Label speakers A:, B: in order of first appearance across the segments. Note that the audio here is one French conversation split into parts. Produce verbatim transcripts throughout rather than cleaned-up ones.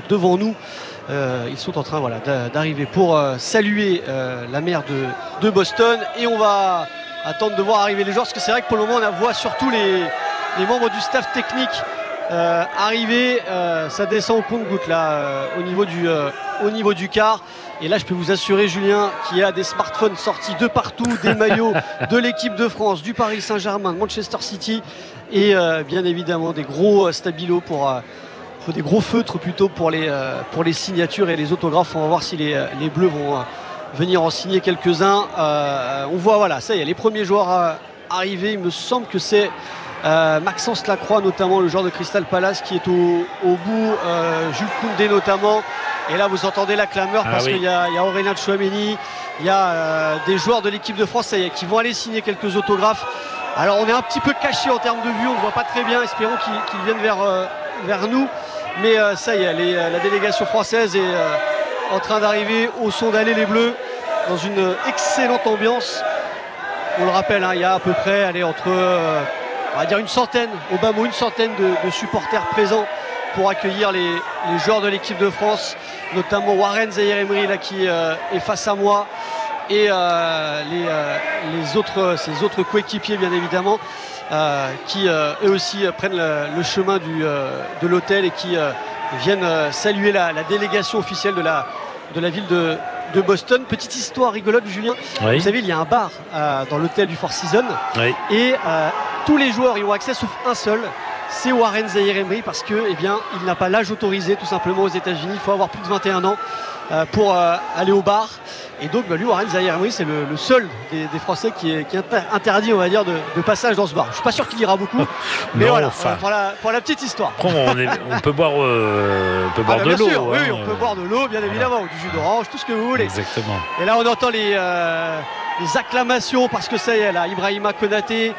A: devant nous. Euh, ils sont en train voilà, d'arriver pour euh, saluer euh, la maire de, de Boston, et on va attendre de voir arriver les joueurs, parce que c'est vrai que pour le moment on voit surtout les, les membres du staff technique euh, arriver. Euh, ça descend au compte-gouttes là euh, au niveau du euh, au niveau du quart, et là je peux vous assurer, Julien, qu'il y a des smartphones sortis de partout, des maillots de l'équipe de France, du Paris Saint-Germain, de Manchester City, et euh, bien évidemment des gros euh, stabilos pour euh, faut des gros feutres plutôt pour les, euh, pour les signatures et les autographes. On va voir si les, les Bleus vont euh, venir en signer quelques-uns. Euh, on voit, voilà, ça y est, les premiers joueurs euh, arrivés. Il me semble que c'est euh, Maxence Lacroix, notamment le joueur de Crystal Palace, qui est au, au bout, euh, Jules Koundé notamment. Et là, vous entendez la clameur ah parce oui. qu'il y a, il y a Aurélien Tchouaméni, il y a euh, des joueurs de l'équipe de France, ça y est, qui vont aller signer quelques autographes. Alors, on est un petit peu caché en termes de vue, on ne voit pas très bien. Espérons qu'ils, qu'ils viennent vers, euh, vers nous. Mais euh, ça y est, les, la délégation française est euh, en train d'arriver au son d'Aller les Bleus, dans une excellente ambiance. On le rappelle, hein, il y a à peu près allez, entre euh, on va dire une centaine, au bas mot, une centaine de, de supporters présents pour accueillir les, les joueurs de l'équipe de France, notamment Warren Zaïre-Emery là, qui euh, est face à moi, et euh, les, euh, les autres, ses autres coéquipiers bien évidemment. Euh, qui euh, eux aussi euh, prennent le, le chemin du, euh, de l'hôtel et qui euh, viennent euh, saluer la, la délégation officielle de la, de la ville de, de Boston. Petite histoire rigolote, Julien. Oui. Vous savez, il y a un bar euh, dans l'hôtel du Four Seasons, oui. et euh, tous les joueurs y ont accès sauf un seul. C'est Warren Zaïre-Emery, parce que, eh bien, il n'a pas l'âge autorisé tout simplement aux États-Unis. Il faut avoir plus de vingt et un ans euh, pour euh, aller au bar. Et donc, bah, lui, Warren Zaïre-Emery, c'est le, le seul des, des Français qui est, qui est interdit, on va dire, de, de passage dans ce bar. Je suis pas sûr qu'il ira beaucoup, mais non, voilà, enfin, pour, la, pour la petite histoire.
B: On, est, on peut boire, euh, on peut boire ah, de l'eau.
A: Sûr,
B: hein,
A: oui, on peut euh... boire de l'eau, bien évidemment, voilà. Ou du jus d'orange, tout ce que vous voulez.
B: Exactement.
A: Et là, on entend les, euh, les acclamations, parce que ça y est, là, Ibrahima Konaté,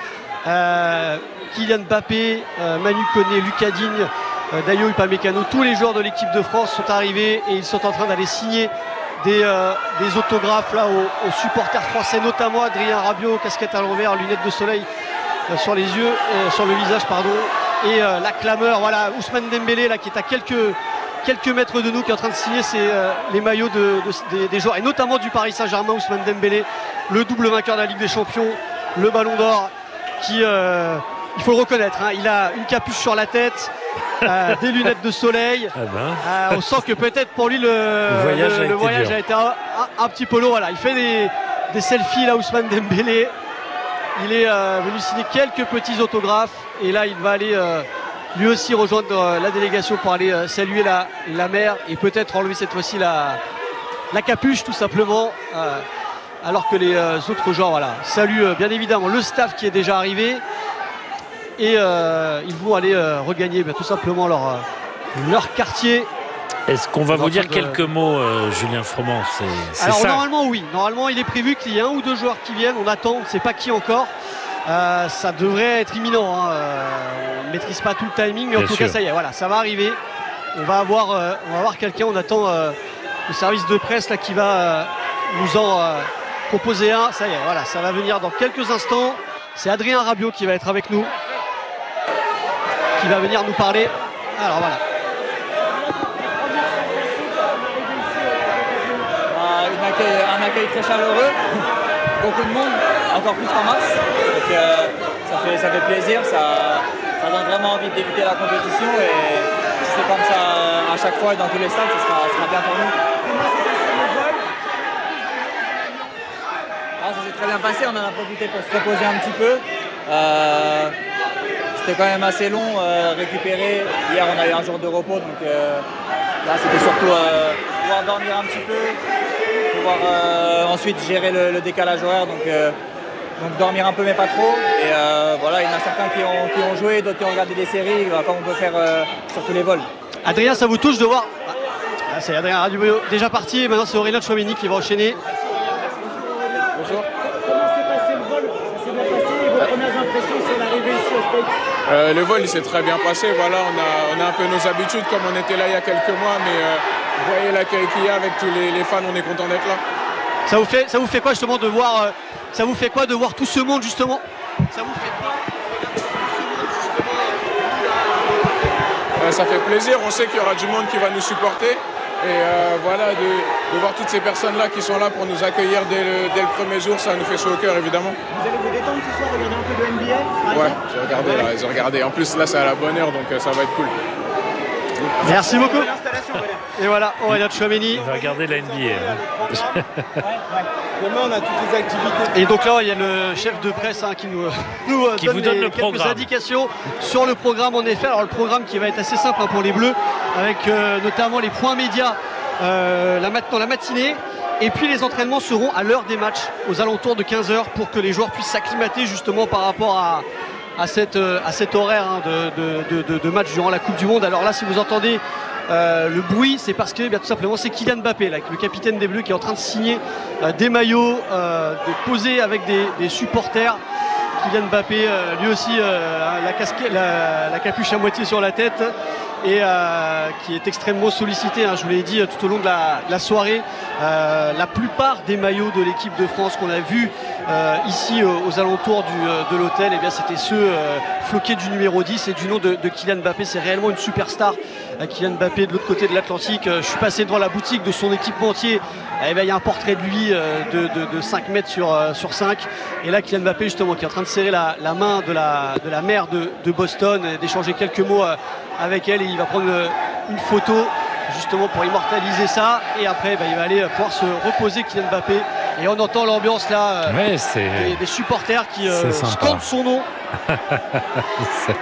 A: euh, Kylian Mbappé, euh, Manu Koné, Lucas Digne, euh, Dayo Upamecano, tous les joueurs de l'équipe de France sont arrivés et ils sont en train d'aller signer Des, euh, des autographes là aux, aux supporters français, notamment Adrien Rabiot, casquette à l'envers, lunettes de soleil euh, sur les yeux, euh, sur le visage pardon, et euh, la clameur, voilà, Ousmane Dembélé là qui est à quelques, quelques mètres de nous, qui est en train de signer ses, euh, les maillots de, de, des, des joueurs, et notamment du Paris Saint-Germain. Ousmane Dembélé, le double vainqueur de la Ligue des Champions, le Ballon d'Or, qui euh, il faut le reconnaître, hein, il a une capuche sur la tête, euh, des lunettes de soleil. Ah ben. euh, on sent que peut-être pour lui le, le voyage, le, a, le été voyage a été un, un, un petit peu long. Voilà, il fait des, des selfies là, Ousmane Dembélé. Il est euh, venu signer quelques petits autographes, et là il va aller euh, lui aussi rejoindre euh, la délégation pour aller euh, saluer la, la mère, et peut-être enlever cette fois-ci la, la capuche tout simplement. Euh, alors que les euh, autres joueurs voilà, saluent euh, bien évidemment le staff qui est déjà arrivé. Et euh, ils vont aller euh, regagner bah, tout simplement leur, euh, leur quartier.
B: Est-ce qu'on va vous dire de... quelques mots, euh, Julien Froment? c'est, c'est
A: Alors
B: ça.
A: normalement oui, normalement il est prévu qu'il y ait un ou deux joueurs qui viennent, on attend, on ne sait pas qui encore. Euh, ça devrait être imminent, hein. euh, on ne maîtrise pas tout le timing, mais Bien en tout sûr. cas ça y est, voilà, ça va arriver. On va avoir, euh, on va avoir quelqu'un, on attend euh, le service de presse là, qui va euh, nous en euh, proposer un. Ça y est, voilà, ça va venir dans quelques instants. C'est Adrien Rabiot qui va être avec nous, qui va venir nous parler. Alors voilà.
C: Euh, un, accueil, un accueil très chaleureux, beaucoup de monde, encore plus qu'en mars. Donc euh, ça, fait, ça fait plaisir, ça, ça donne vraiment envie de débuter la compétition, et si c'est comme ça à chaque fois et dans tous les stades, ça sera, ça sera bien pour nous. Ah, ça s'est très bien passé, on en a profité pour se reposer un petit peu. Euh, C'était quand même assez long, euh, récupérer. Hier, on a eu un jour de repos, donc euh, là, c'était surtout euh, pouvoir dormir un petit peu, pouvoir euh, ensuite gérer le, le décalage horaire, donc, euh, donc dormir un peu, mais pas trop. Et euh, voilà, il y en a certains qui ont, qui ont joué, d'autres qui ont regardé des séries, comme on peut faire euh, sur tous les vols.
A: Adrien, ça vous touche de voir ah, c'est Adrien Rabiot déjà parti, et maintenant c'est Aurélien Tchouaméni qui va enchaîner.
C: Bonjour.
D: Comment s'est passé le vol? Ça s'est bien passé, et vos premières impressions sur l'arrivée ici au States?
E: Euh, le vol il s'est très bien passé, voilà, on a, on a un peu nos habitudes comme on était là il y a quelques mois, mais euh, vous voyez l'accueil qu'il y a avec tous les, les fans, on est content d'être là.
A: Ça vous fait, ça vous fait quoi justement de voir, euh, ça vous fait quoi de voir tout ce monde justement? Ça vous fait quoi?
E: euh, ça fait plaisir. On sait qu'il y aura du monde qui va nous supporter. Et euh, voilà, de, de voir toutes ces personnes-là qui sont là pour nous accueillir dès le, dès le premier jour, ça nous fait chaud au cœur, évidemment.
D: Vous allez vous détendre ce soir, regarder un peu de N B A par
E: Ouais,
D: exemple
E: j'ai regardé, là, j'ai regardé. En plus, là, c'est à la bonne heure, donc euh, ça va être cool.
A: Merci beaucoup.
D: L'installation, voilà.
A: Et voilà, Aurélien Tchouameni.
B: Il va regarder la N B A. hein.
E: Demain, on a toutes les activités.
A: Et donc là, il y a le chef de presse hein, qui nous, nous euh,
B: Qui
A: donne,
B: vous donne
A: les-
B: le
A: quelques
B: programme.
A: indications sur le programme en effet. Alors le programme qui va être assez simple hein, pour les Bleus, avec euh, notamment les points médias euh, la mat- dans la matinée. Et puis les entraînements seront à l'heure des matchs, aux alentours de quinze heures, pour que les joueurs puissent s'acclimater justement par rapport à, à, cette, euh, à cet horaire hein, de, de, de, de match durant la Coupe du Monde. Alors là, si vous entendez Euh, le bruit, c'est parce que eh bien, tout simplement c'est Kylian Mbappé, là, le capitaine des Bleus, qui est en train de signer euh, des maillots, euh, de poser avec des, des supporters. Kylian Mbappé, euh, lui aussi, euh, la, casquette, la, la capuche à moitié sur la tête, et euh, qui est extrêmement sollicité, hein, je vous l'ai dit tout au long de la, de la soirée. Euh, la plupart des maillots de l'équipe de France qu'on a vus euh, ici euh, aux alentours du, euh, de l'hôtel, eh bien, c'était ceux euh, floqués du numéro dix et du nom de, de Kylian Mbappé. C'est réellement une superstar, euh, Kylian Mbappé, de l'autre côté de l'Atlantique. Euh, je suis passé devant la boutique de son équipementier, eh bien, il y a un portrait de lui euh, de, de, de cinq mètres sur, euh, sur cinq, et là Kylian Mbappé justement qui est en train de serrer la, la main de la, de la maire de, de Boston, et d'échanger quelques mots euh, avec elle, et il va prendre euh, une photo justement pour immortaliser ça, et après bah, il va aller pouvoir se reposer, Kylian Mbappé, et on entend l'ambiance là euh,
B: Ouais, c'est.
A: des, des supporters qui euh,
B: C'est sympa.
A: scandent son nom.
B: c'est-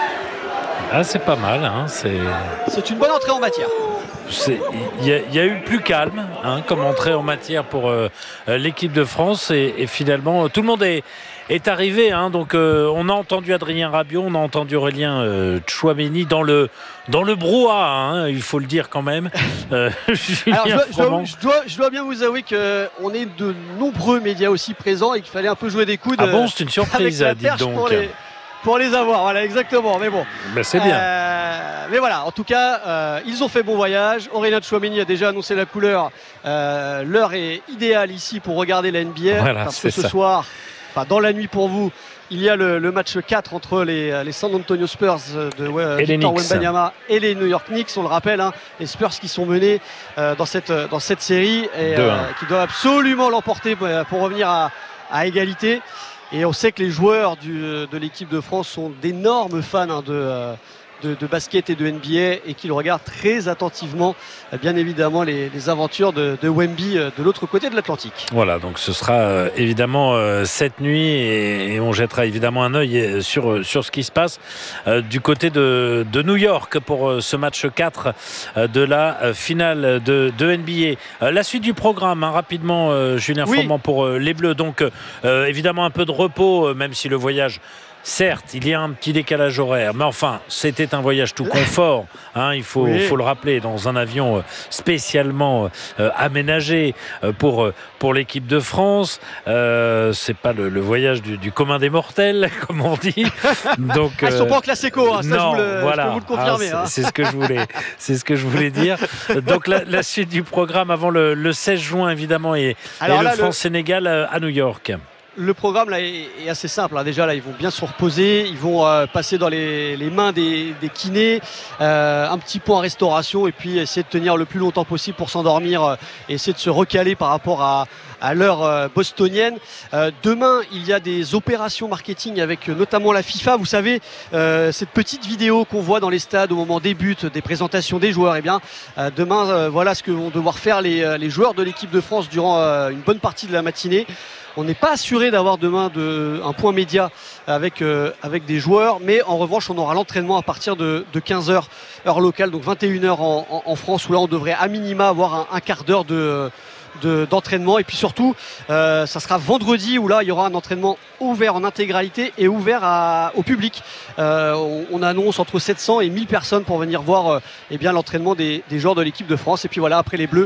B: Ah, c'est pas mal. Hein, c'est.
A: C'est une bonne entrée en matière.
B: C'est- Il y, a- il y a eu plus calme hein, comme entrée en matière pour euh, euh, l'équipe de France, et, et finalement euh, tout le monde est, est arrivé. Hein, donc euh, on a entendu Adrien Rabiot, on a entendu Aurélien euh, Tchouameni dans le, dans le brouhaha, hein, il faut le dire quand même. Euh,
A: Alors, je,
B: Julien
A: dois, je dois-
B: Froment.
A: je dois- je dois bien vous avouer qu'on est de nombreux médias aussi présents, et qu'il fallait un peu jouer des coudes.
B: Ah bon,
A: euh,
B: c'est une
A: avec
B: surprise,
A: la
B: dites
A: perche
B: donc.
A: pour les, pour les avoir. Voilà, exactement. Mais bon.
B: Ben, c'est bien.
A: Euh, mais voilà, en tout cas, euh, ils ont fait bon voyage. Aurélien Tchouameni a déjà annoncé la couleur. Euh, L'heure est idéale ici pour regarder la N B A.
B: Voilà,
A: parce que
B: c'est
A: ce
B: ça.
A: soir, enfin dans la nuit pour vous, il y a le, le match quatre entre les, les San Antonio Spurs de euh,
B: Et les
A: Victor
B: Knicks.
A: Wembanyama et les New York Knicks. On le rappelle, hein, les Spurs qui sont menés euh, dans, cette, dans cette série, et
B: deux un.
A: euh, qui doivent absolument l'emporter pour, pour revenir à, à égalité. Et on sait que les joueurs du, de l'équipe de France sont d'énormes fans hein, de, euh, de, de basket et de N B A, et qu'ils regardent très attentivement, euh, bien évidemment, les, les aventures de, de Wemby euh, de l'autre côté de l'Atlantique.
B: Voilà, donc ce sera euh, évidemment euh, cette nuit, et, et on jettera évidemment un œil euh, sur, euh, sur ce qui se passe euh, du côté de, de New York pour euh, ce match quatre euh, de la euh, finale de, de N B A. Euh, la suite du programme, hein, rapidement, euh, Julien
A: Oui.
B: Froment pour euh, les Bleus. Donc euh, évidemment un peu de repos, euh, même si le voyage... Certes, il y a un petit décalage horaire, mais enfin, c'était un voyage tout confort. Hein, il faut,
A: Oui.
B: faut le rappeler, dans un avion euh, spécialement euh, aménagé euh, pour, euh, pour l'équipe de France. Euh, c'est pas le, le voyage du, du commun des mortels, comme on dit. Donc,
A: Ah, ils ne sont
B: euh,
A: pas en classe éco, hein, ça
B: non,
A: je, vous le,
B: voilà.
A: je peux vous le confirmer.
B: Ah,
A: hein.
B: c'est, c'est ce que je voulais, c'est ce que je voulais dire. Donc la, la suite du programme avant le, le seize juin évidemment, et,
A: Alors
B: et
A: là,
B: le
A: le-
B: France-Sénégal euh, à New York.
A: Le programme là est, est assez simple. hein. Déjà là, ils vont bien se reposer, ils vont euh, passer dans les, les mains des, des kinés, euh, un petit peu en restauration, et puis essayer de tenir le plus longtemps possible pour s'endormir, euh, et essayer de se recaler par rapport à, à l'heure euh, bostonienne. Euh, demain, il y a des opérations marketing avec euh, notamment la FIFA. Vous savez, euh, cette petite vidéo qu'on voit dans les stades au moment des buts, des présentations des joueurs. Eh bien, euh, demain, euh, voilà ce que vont devoir faire les, euh, les joueurs de l'équipe de France durant euh, une bonne partie de la matinée. On n'est pas assuré d'avoir demain de, un point média avec, euh, avec des joueurs, mais en revanche, on aura l'entraînement à partir de, de quinze heures, heure locale, donc vingt et une heures en, en, en France, où là, on devrait à minima avoir un, un quart d'heure de, de, d'entraînement. Et puis surtout, euh, ça sera vendredi, où là, il y aura un entraînement ouvert en intégralité et ouvert à, au public. Euh, on, on annonce entre sept cents et mille personnes pour venir voir euh, eh bien, l'entraînement des, des joueurs de l'équipe de France. Et puis voilà, après les Bleus,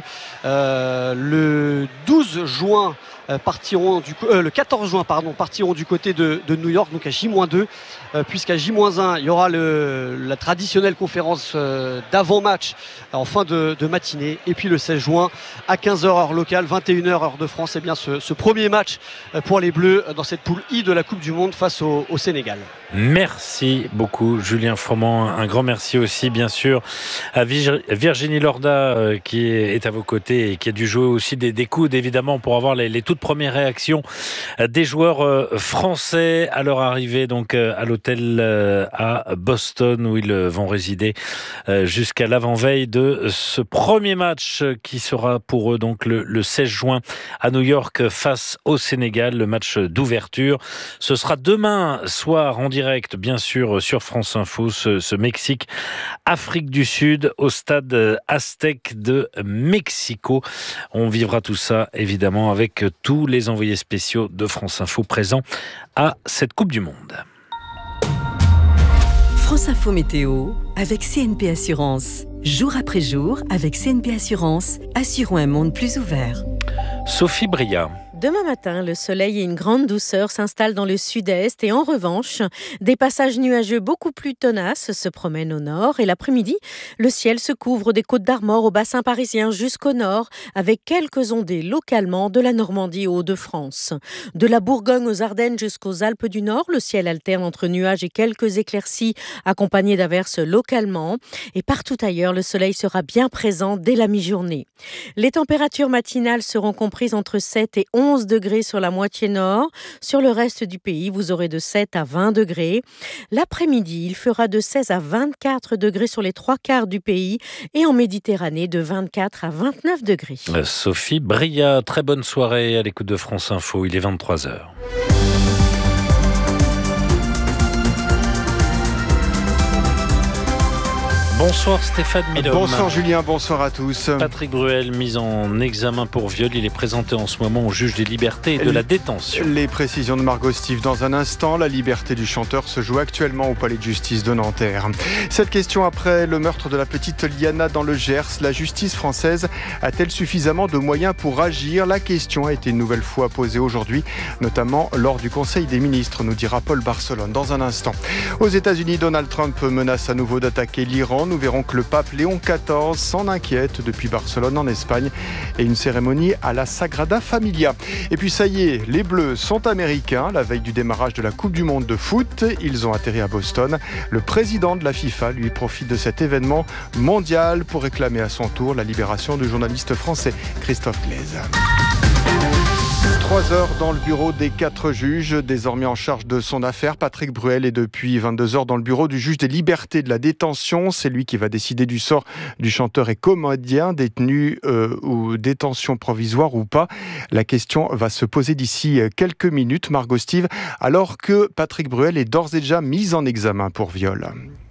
A: euh, le douze juin, Euh, partiront du, euh, le quatorze juin pardon, partiront du côté de, de New York, donc à J moins deux, euh, puisqu'à J moins un il y aura le, la traditionnelle conférence euh, d'avant-match en fin de, de matinée, et puis le seize juin à quinze heures heure locale, vingt et une heures heure de France, et bien ce, ce premier match euh, pour les Bleus euh, dans cette poule I de la Coupe du Monde face au, au Sénégal.
B: Merci beaucoup Julien Froment, un grand merci aussi bien sûr à Virginie Lorda euh, qui est à vos côtés et qui a dû jouer aussi des, des coudes évidemment pour avoir les, les toutes premières réactions des joueurs euh, français à leur arrivée donc euh, à l'hôtel euh, à Boston où ils vont résider euh, jusqu'à l'avant-veille de ce premier match qui sera pour eux donc le, le seize juin à New York face au Sénégal, le match d'ouverture. Ce sera demain soir en direct, bien sûr, sur France Info, ce, ce Mexique, Afrique du Sud, au stade Aztec de Mexico. On vivra tout ça, évidemment, avec tous les envoyés spéciaux de France Info présents à cette Coupe du Monde.
F: France Info Météo avec C N P Assurance. Jour après jour, avec C N P Assurance, assurons un monde plus ouvert.
B: Sophie Bria.
G: Demain matin, le soleil et une grande douceur s'installent dans le sud-est et en revanche, des passages nuageux beaucoup plus tenaces se promènent au nord et l'après-midi, le ciel se couvre des Côtes d'Armor au bassin parisien jusqu'au nord avec quelques ondées localement de la Normandie aux Hauts-de-France. De la Bourgogne aux Ardennes jusqu'aux Alpes du Nord, le ciel alterne entre nuages et quelques éclaircies accompagnés d'averses localement et partout ailleurs, le soleil sera bien présent dès la mi-journée. Les températures matinales seront comprises entre sept et onze degrés sur la moitié nord. Sur le reste du pays, vous aurez de sept à vingt degrés. L'après-midi, il fera de seize à vingt-quatre degrés sur les trois quarts du pays et en Méditerranée de vingt-quatre à vingt-neuf degrés.
B: Sophie Bria, très bonne soirée à l'écoute de France Info. Il est vingt-trois heures. Bonsoir Stéphane Milhomme.
H: Bonsoir Julien, bonsoir à tous.
B: Patrick Bruel, mis en examen pour viol, il est présenté en ce moment au juge des libertés et de la détention.
H: Les précisions de Margot Steve dans un instant. La liberté du chanteur se joue actuellement au palais de justice de Nanterre. Cette question après le meurtre de la petite Liana dans le Gers, la justice française a-t-elle suffisamment de moyens pour agir ? La question a été une nouvelle fois posée aujourd'hui, notamment lors du Conseil des ministres, nous dira Paul Barcelone dans un instant. Aux États-Unis, Donald Trump menace à nouveau d'attaquer l'Iran. Nous verrons que le pape Léon quatorze s'en inquiète depuis Barcelone en Espagne et une cérémonie à la Sagrada Familia. Et puis ça y est, les Bleus sont américains. La veille du démarrage de la Coupe du Monde de foot, ils ont atterri à Boston. Le président de la FIFA, lui, profite de cet événement mondial pour réclamer à son tour la libération du journaliste français Christophe Glaise. Trois heures dans le bureau des quatre juges, désormais en charge de son affaire. Patrick Bruel est depuis vingt-deux heures dans le bureau du juge des libertés de la détention. C'est lui qui va décider du sort du chanteur et comédien détenu euh, ou détention provisoire ou pas. La question va se poser d'ici quelques minutes, Margot Steve, alors que Patrick Bruel est d'ores et déjà mis en examen pour viol.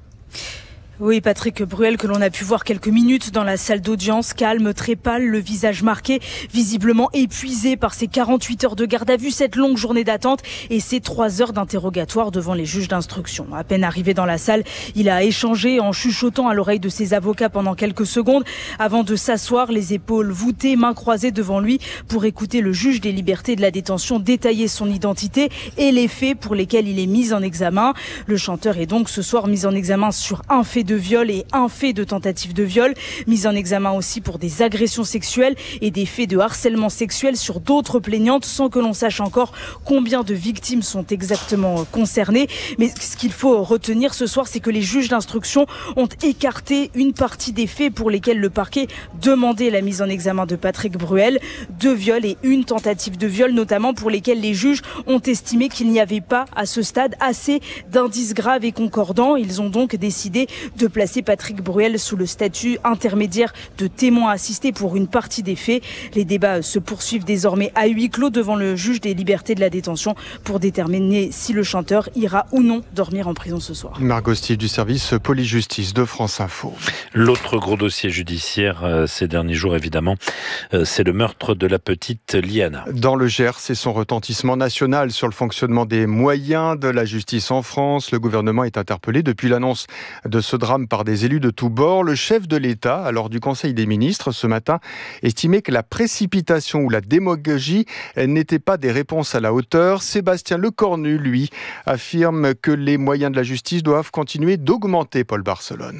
I: Oui, Patrick Bruel, que l'on a pu voir quelques minutes dans la salle d'audience, calme, très pâle, le visage marqué, visiblement épuisé par ses quarante-huit heures de garde à vue, cette longue journée d'attente et ces trois heures d'interrogatoire devant les juges d'instruction. À peine arrivé dans la salle, il a échangé en chuchotant à l'oreille de ses avocats pendant quelques secondes avant de s'asseoir, les épaules voûtées, mains croisées devant lui pour écouter le juge des libertés de la détention détailler son identité et les faits pour lesquels il est mis en examen. Le chanteur est donc ce soir mis en examen sur un fait de viol et un fait de tentative de viol, mis en examen aussi pour des agressions sexuelles et des faits de harcèlement sexuel sur d'autres plaignantes sans que l'on sache encore combien de victimes sont exactement concernées. Mais ce qu'il faut retenir ce soir, c'est que les juges d'instruction ont écarté une partie des faits pour lesquels le parquet demandait la mise en examen de Patrick Bruel, deux viols et une tentative de viol, notamment pour lesquels les juges ont estimé qu'il n'y avait pas à ce stade assez d'indices graves et concordants. Ils ont donc décidé de placer Patrick Bruel sous le statut intermédiaire de témoin assisté pour une partie des faits. Les débats se poursuivent désormais à huis clos devant le juge des libertés de la détention pour déterminer si le chanteur ira ou non dormir en prison ce soir.
H: Margot Steve du service police-justice de France Info.
B: L'autre gros dossier judiciaire euh, ces derniers jours, évidemment, euh, c'est le meurtre de la petite Liana.
H: Dans le Gers, c'est son retentissement national sur le fonctionnement des moyens de la justice en France. Le gouvernement est interpellé depuis l'annonce de ce drame par des élus de tous bords. Le chef de l'État, lors du Conseil des ministres ce matin, estimait que la précipitation ou la démagogie n'étaient pas des réponses à la hauteur. Sébastien Lecornu, lui, affirme que les moyens de la justice doivent continuer d'augmenter, Paul Barcelone.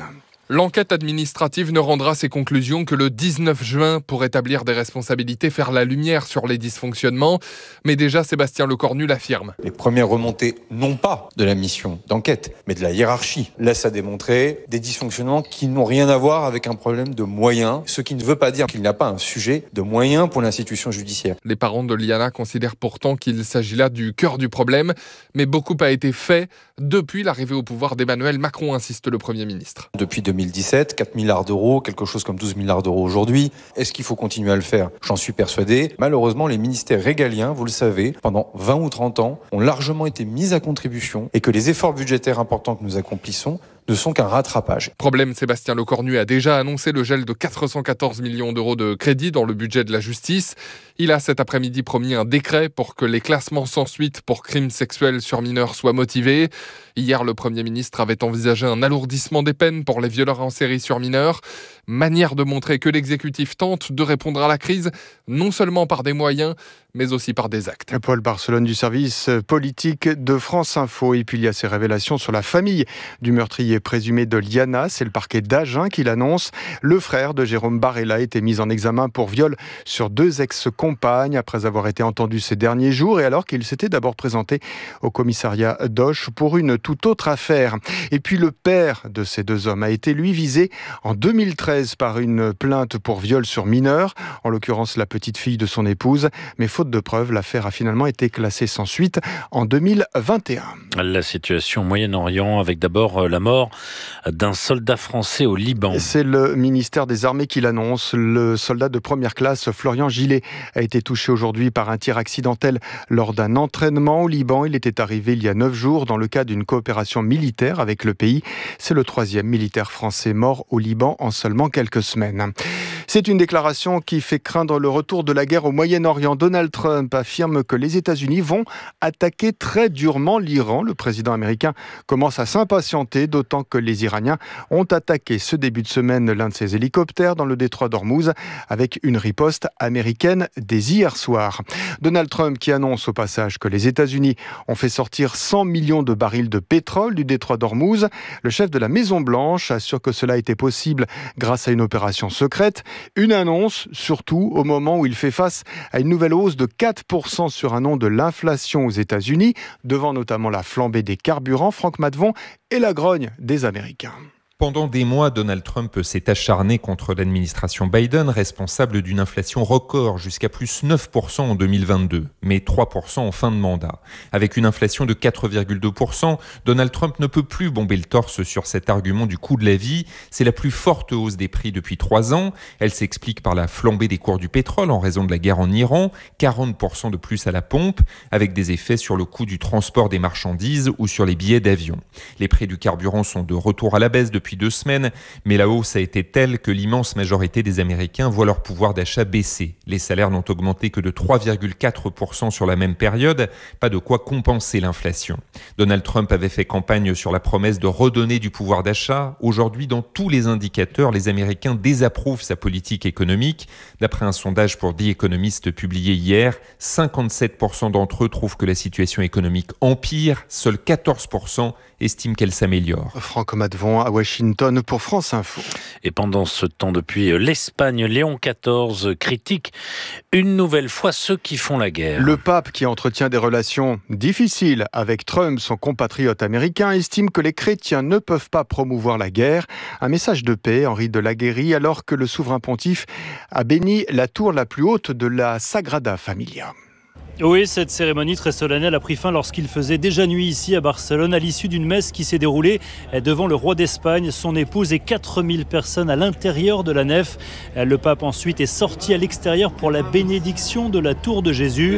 J: L'enquête administrative ne rendra ses conclusions que le dix-neuf juin pour établir des responsabilités, faire la lumière sur les dysfonctionnements. Mais déjà, Sébastien Lecornu l'affirme.
K: Les premières remontées, non pas de la mission d'enquête, mais de la hiérarchie, laissent à démontrer des dysfonctionnements qui n'ont rien à voir avec un problème de moyens, ce qui ne veut pas dire qu'il n'y a pas un sujet de moyens pour l'institution judiciaire.
J: Les parents de Liana considèrent pourtant qu'il s'agit là du cœur du problème, mais beaucoup a été fait depuis l'arrivée au pouvoir d'Emmanuel Macron, insiste le Premier ministre.
K: Depuis deux mille dix-sept, quatre milliards d'euros, quelque chose comme douze milliards d'euros aujourd'hui. Est-ce qu'il faut continuer à le faire ? J'en suis persuadé. Malheureusement, les ministères régaliens, vous le savez, pendant vingt ou trente ans, ont largement été mis à contribution et que les efforts budgétaires importants que nous accomplissons ne sont qu'un rattrapage.
J: Problème, Sébastien Lecornu a déjà annoncé le gel de quatre cent quatorze millions d'euros de crédits dans le budget de la justice. Il a cet après-midi promis un décret pour que les classements sans suite pour crimes sexuels sur mineurs soient motivés. Hier, le Premier ministre avait envisagé un alourdissement des peines pour les violeurs en série sur mineurs. Manière de montrer que l'exécutif tente de répondre à la crise, non seulement par des moyens, mais aussi par des actes.
H: Paul Barcelone du service politique de France Info. Et puis il y a ces révélations sur la famille du meurtrier présumé de Liana. C'est le parquet d'Agen qui l'annonce. Le frère de Jérôme Barella a été mis en examen pour viol sur deux ex-compagnes après avoir été entendu ces derniers jours et alors qu'il s'était d'abord présenté au commissariat d'Auch pour une toute autre affaire. Et puis le père de ces deux hommes a été lui visé en deux mille treize par une plainte pour viol sur mineur, en l'occurrence la petite fille de son épouse, mais faute de preuves, l'affaire a finalement été classée sans suite en deux mille vingt et un.
B: La situation au Moyen-Orient avec d'abord la mort d'un soldat français au Liban.
H: C'est le ministère des Armées qui l'annonce. Le soldat de première classe, Florian Gillet, a été touché aujourd'hui par un tir accidentel lors d'un entraînement au Liban. Il était arrivé il y a neuf jours dans le cadre d'une coopération militaire avec le pays. C'est le troisième militaire français mort au Liban en seulement quelques semaines. C'est une déclaration qui fait craindre le retour de la guerre au Moyen-Orient. Donald Trump affirme que les États-Unis vont attaquer très durement l'Iran. Le président américain commence à s'impatienter, d'autant que les Iraniens ont attaqué ce début de semaine l'un de ses hélicoptères dans le détroit d'Ormuz avec une riposte américaine dès hier soir. Donald Trump qui annonce au passage que les États-Unis ont fait sortir cent millions de barils de pétrole du détroit d'Ormuz. Le chef de la Maison-Blanche assure que cela était possible grâce à une opération secrète. Une annonce, surtout au moment où il fait face à une nouvelle hausse de quatre pour cent sur un an de l'inflation aux États-Unis, devant notamment la flambée des carburants. Franck Matvon et la grogne des Américains.
L: Pendant des mois, Donald Trump s'est acharné contre l'administration Biden, responsable d'une inflation record jusqu'à plus neuf pour cent en deux mille vingt-deux, mais trois pour cent en fin de mandat. Avec une inflation de quatre virgule deux pour cent, Donald Trump ne peut plus bomber le torse sur cet argument du coût de la vie. C'est la plus forte hausse des prix depuis trois ans. Elle s'explique par la flambée des cours du pétrole en raison de la guerre en Iran, quarante pour cent de plus à la pompe, avec des effets sur le coût du transport des marchandises ou sur les billets d'avion. Les prix du carburant sont de retour à la baisse depuis deux semaines, mais la hausse a été telle que l'immense majorité des Américains voient leur pouvoir d'achat baisser. Les salaires n'ont augmenté que de trois virgule quatre pour cent sur la même période, pas de quoi compenser l'inflation. Donald Trump avait fait campagne sur la promesse de redonner du pouvoir d'achat. Aujourd'hui, dans tous les indicateurs, les Américains désapprouvent sa politique économique. D'après un sondage pour The Economist publié hier, cinquante-sept pour cent d'entre eux trouvent que la situation économique empire, seuls quatorze pour cent estiment qu'elle s'améliore.
H: Franck Matvon à Washington pour France Info.
B: Et pendant ce temps, depuis l'Espagne, Léon quatorze critique une nouvelle fois ceux qui font la guerre.
H: Le pape, qui entretient des relations difficiles avec Trump, son compatriote américain, estime que les chrétiens ne peuvent pas promouvoir la guerre. Un message de paix, Henri de Laguérie, alors que le souverain pontife a béni la tour la plus haute de la Sagrada Familia.
M: Oui, cette cérémonie très solennelle a pris fin lorsqu'il faisait déjà nuit ici à Barcelone, à l'issue d'une messe qui s'est déroulée devant le roi d'Espagne, son épouse et quatre mille personnes à l'intérieur de la nef. Le pape ensuite est sorti à l'extérieur pour la bénédiction de la tour de Jésus.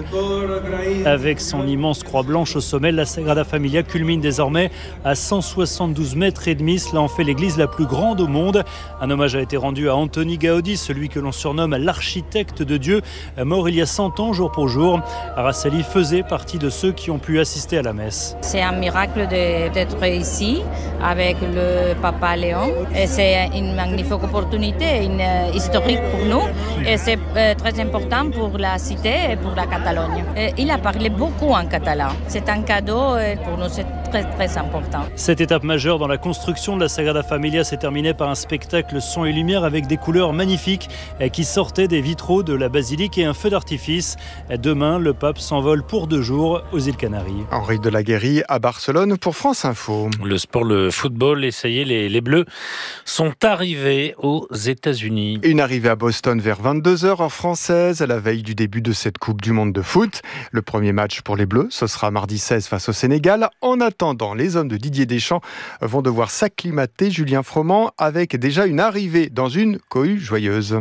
M: Avec son immense croix blanche au sommet, la Sagrada Familia culmine désormais à cent soixante-douze mètres et demi. Cela en fait l'église la plus grande au monde. Un hommage a été rendu à Antoni Gaudi, celui que l'on surnomme l'architecte de Dieu, mort il y a cent ans jour pour jour. Araceli faisait partie de ceux qui ont pu assister à la messe.
N: C'est un miracle de, d'être ici avec le papa Léon. Et c'est une magnifique opportunité, une euh, historique pour nous. Et c'est euh, très important pour la cité et pour la Catalogne. Et il a parlé beaucoup en catalan. C'est un cadeau et pour nous, c'est très très très important.
M: Cette étape majeure dans la construction de la Sagrada Familia s'est terminée par un spectacle son et lumière avec des couleurs magnifiques qui sortaient des vitraux de la basilique et un feu d'artifice. Demain, le pape s'envole pour deux jours aux îles Canaries.
H: Henri Delaguérie à Barcelone pour France Info.
B: Le sport, le football, et ça y est, les, les Bleus sont arrivés aux États-Unis.
H: Une arrivée à Boston vers vingt-deux heures heure française, à la veille du début de cette Coupe du Monde de foot. Le premier match pour les Bleus, ce sera mardi seize face au Sénégal. En attendant, les hommes de Didier Deschamps vont devoir s'acclimater. Julien Froment avec déjà une arrivée dans une cohue joyeuse.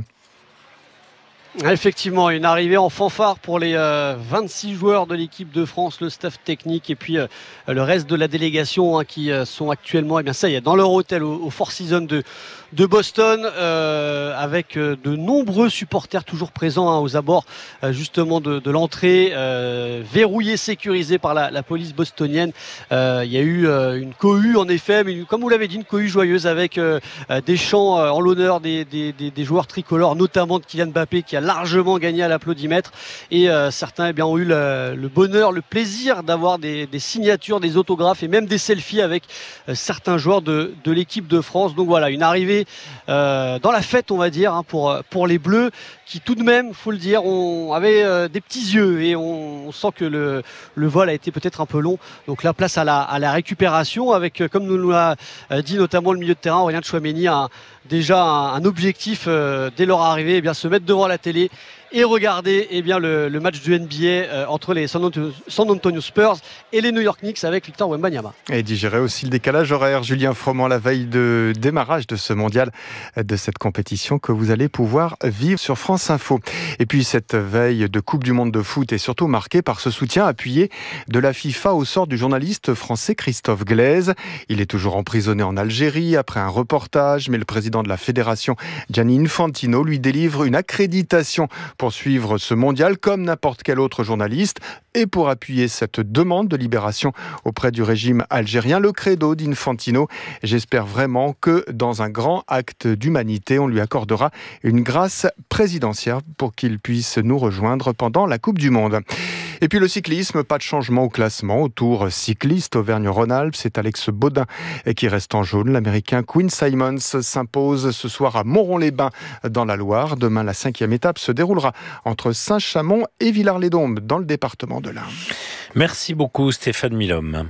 A: Effectivement, une arrivée en fanfare pour les euh, vingt-six joueurs de l'équipe de France, le staff technique et puis euh, le reste de la délégation hein, qui euh, sont actuellement, eh bien ça y est, dans leur hôtel au, au Four Seasons de, de Boston euh, avec euh, de nombreux supporters toujours présents hein, aux abords euh, justement de, de l'entrée, euh, verrouillés, sécurisés par la, la police bostonienne. Euh, il y a eu euh, une cohue en effet, mais comme vous l'avez dit, une cohue joyeuse avec euh, des chants euh, en l'honneur des, des, des, des joueurs tricolores, notamment de Kylian Mbappé qui a largement gagné à l'applaudimètre et euh, certains eh bien, ont eu le, le bonheur, le plaisir d'avoir des, des signatures, des autographes et même des selfies avec euh, certains joueurs de, de l'équipe de France. Donc voilà, une arrivée euh, dans la fête on va dire hein, pour, pour les Bleus qui tout de même, faut le dire, on avait euh, des petits yeux et on, on sent que le, le vol a été peut-être un peu long. Donc la place à la, à la récupération avec, euh, comme nous l'a dit notamment le milieu de terrain, Aurélien Tchouaméni, un, déjà un, un objectif euh, dès leur arrivée, eh bien, se mettre devant la télé et regarder eh bien, le, le match du N B A euh, entre les San Antonio, San Antonio Spurs et les New York Knicks avec Victor Wembanyama.
H: Et digérer aussi le décalage horaire. Julien Froment, la veille de démarrage de ce mondial, de cette compétition que vous allez pouvoir vivre sur France Info. Et puis cette veille de Coupe du Monde de foot est surtout marquée par ce soutien appuyé de la FIFA au sort du journaliste français Christophe Glaise. Il est toujours emprisonné en Algérie après un reportage, mais le président de la fédération, Gianni Infantino, lui délivre une accréditation pour suivre ce mondial comme n'importe quel autre journaliste. Et pour appuyer cette demande de libération auprès du régime algérien, le credo d'Infantino, j'espère vraiment que dans un grand acte d'humanité, on lui accordera une grâce présidentielle pour qu'il puisse nous rejoindre pendant la Coupe du Monde. Et puis le cyclisme, pas de changement au classement. Au Tour cycliste Auvergne-Rhône-Alpes, c'est Alex Baudin qui reste en jaune. L'Américain Quinn Simmons s'impose ce soir à Moron-les-Bains dans la Loire. Demain, la cinquième étape se déroulera entre Saint-Chamond et Villars-les-Dombes dans le département de l'Ain.
B: Merci beaucoup Stéphane Milhomme.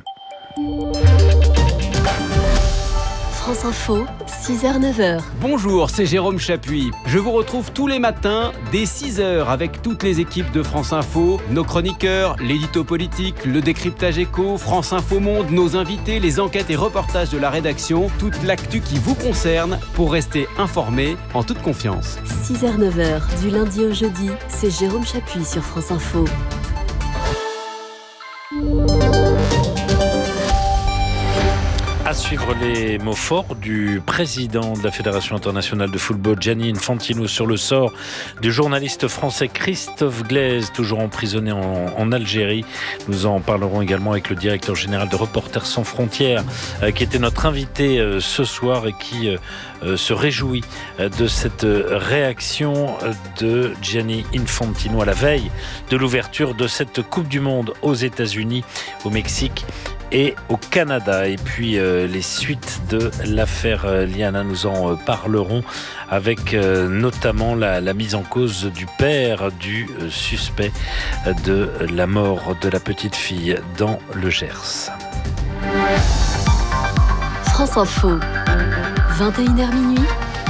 O: France Info, six heures neuf heures.
P: Bonjour, c'est Jérôme Chapuis. Je vous retrouve tous les matins dès six heures avec toutes les équipes de France Info, nos chroniqueurs, l'édito politique, le décryptage éco, France Info Monde, nos invités, les enquêtes et reportages de la rédaction, toute l'actu qui vous concerne pour rester informé en toute confiance.
O: six heures neuf heures, du lundi au jeudi, c'est Jérôme Chapuis sur France Info.
B: À suivre les mots forts du président de la Fédération internationale de football, Gianni Infantino, sur le sort du journaliste français Christophe Glaise, toujours emprisonné en, en Algérie. Nous en parlerons également avec le directeur général de Reporters sans frontières, euh, qui était notre invité euh, ce soir et qui euh, euh, se réjouit euh, de cette réaction de Gianni Infantino à la veille de l'ouverture de cette Coupe du Monde aux États-Unis, au Mexique et au Canada. Et puis euh, les suites de l'affaire euh, Liana, nous en euh, parlerons avec euh, notamment la, la mise en cause du père du euh, suspect euh, de la mort de la petite fille dans le Gers.
O: France Info, vingt et une heures minuit.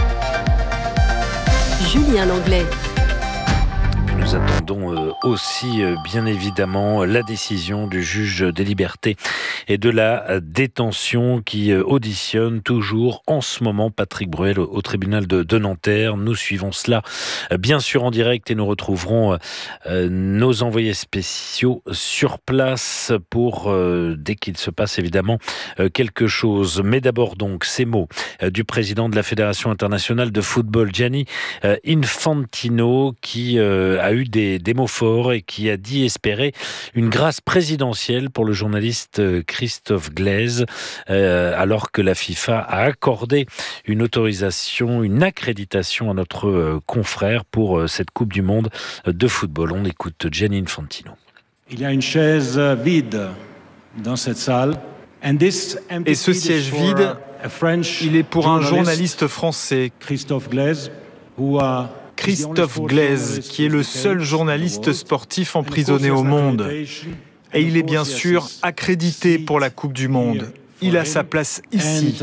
O: Julien Langlais.
B: Nous attendons aussi, bien évidemment, la décision du juge des libertés et de la détention qui auditionne toujours en ce moment Patrick Bruel au tribunal de, de Nanterre. Nous suivons cela, bien sûr, en direct et nous retrouverons euh, nos envoyés spéciaux sur place pour, euh, dès qu'il se passe évidemment euh, quelque chose. Mais d'abord donc ces mots euh, du président de la Fédération internationale de football, Gianni euh, Infantino, qui euh, a eu des, des mots forts et qui a dit espérer une grâce présidentielle pour le journaliste Christophe Glaise, euh, alors que la FIFA a accordé une autorisation, une accréditation à notre euh, confrère pour euh, cette Coupe du Monde de football. On écoute Gianni Infantino.
Q: Il y a une chaise vide dans cette salle. Et ce siège vide, il est pour un journaliste français,
R: Christophe Glaise,
Q: Christophe Glaise, qui est le seul journaliste sportif emprisonné au monde. Et il est bien sûr accrédité pour la Coupe du Monde. Il a sa place ici.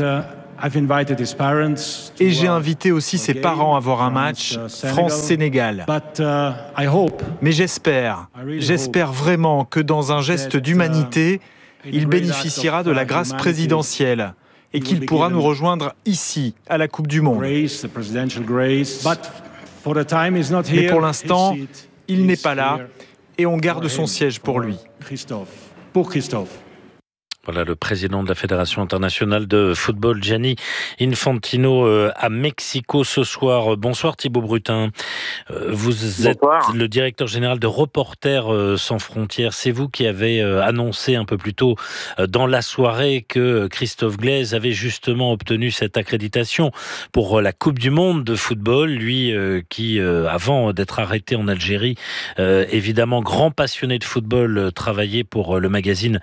Q: Et j'ai invité aussi ses parents à voir un match France-Sénégal. Mais j'espère, j'espère vraiment que dans un geste d'humanité, il bénéficiera de la grâce présidentielle et qu'il pourra nous rejoindre ici, à la Coupe du Monde. Mais pour l'instant, il n'est pas là et on garde son siège pour lui.
R: Pour Christophe.
B: Voilà le président de la Fédération internationale de football, Gianni Infantino, à Mexico ce soir. Bonsoir Thibaut Brutin. Vous êtes Bonsoir. Le directeur général de Reporters sans frontières. C'est vous qui avez annoncé un peu plus tôt dans la soirée que Christophe Glaise avait justement obtenu cette accréditation pour la Coupe du Monde de football. Lui qui, avant d'être arrêté en Algérie, évidemment grand passionné de football, travaillait pour le magazine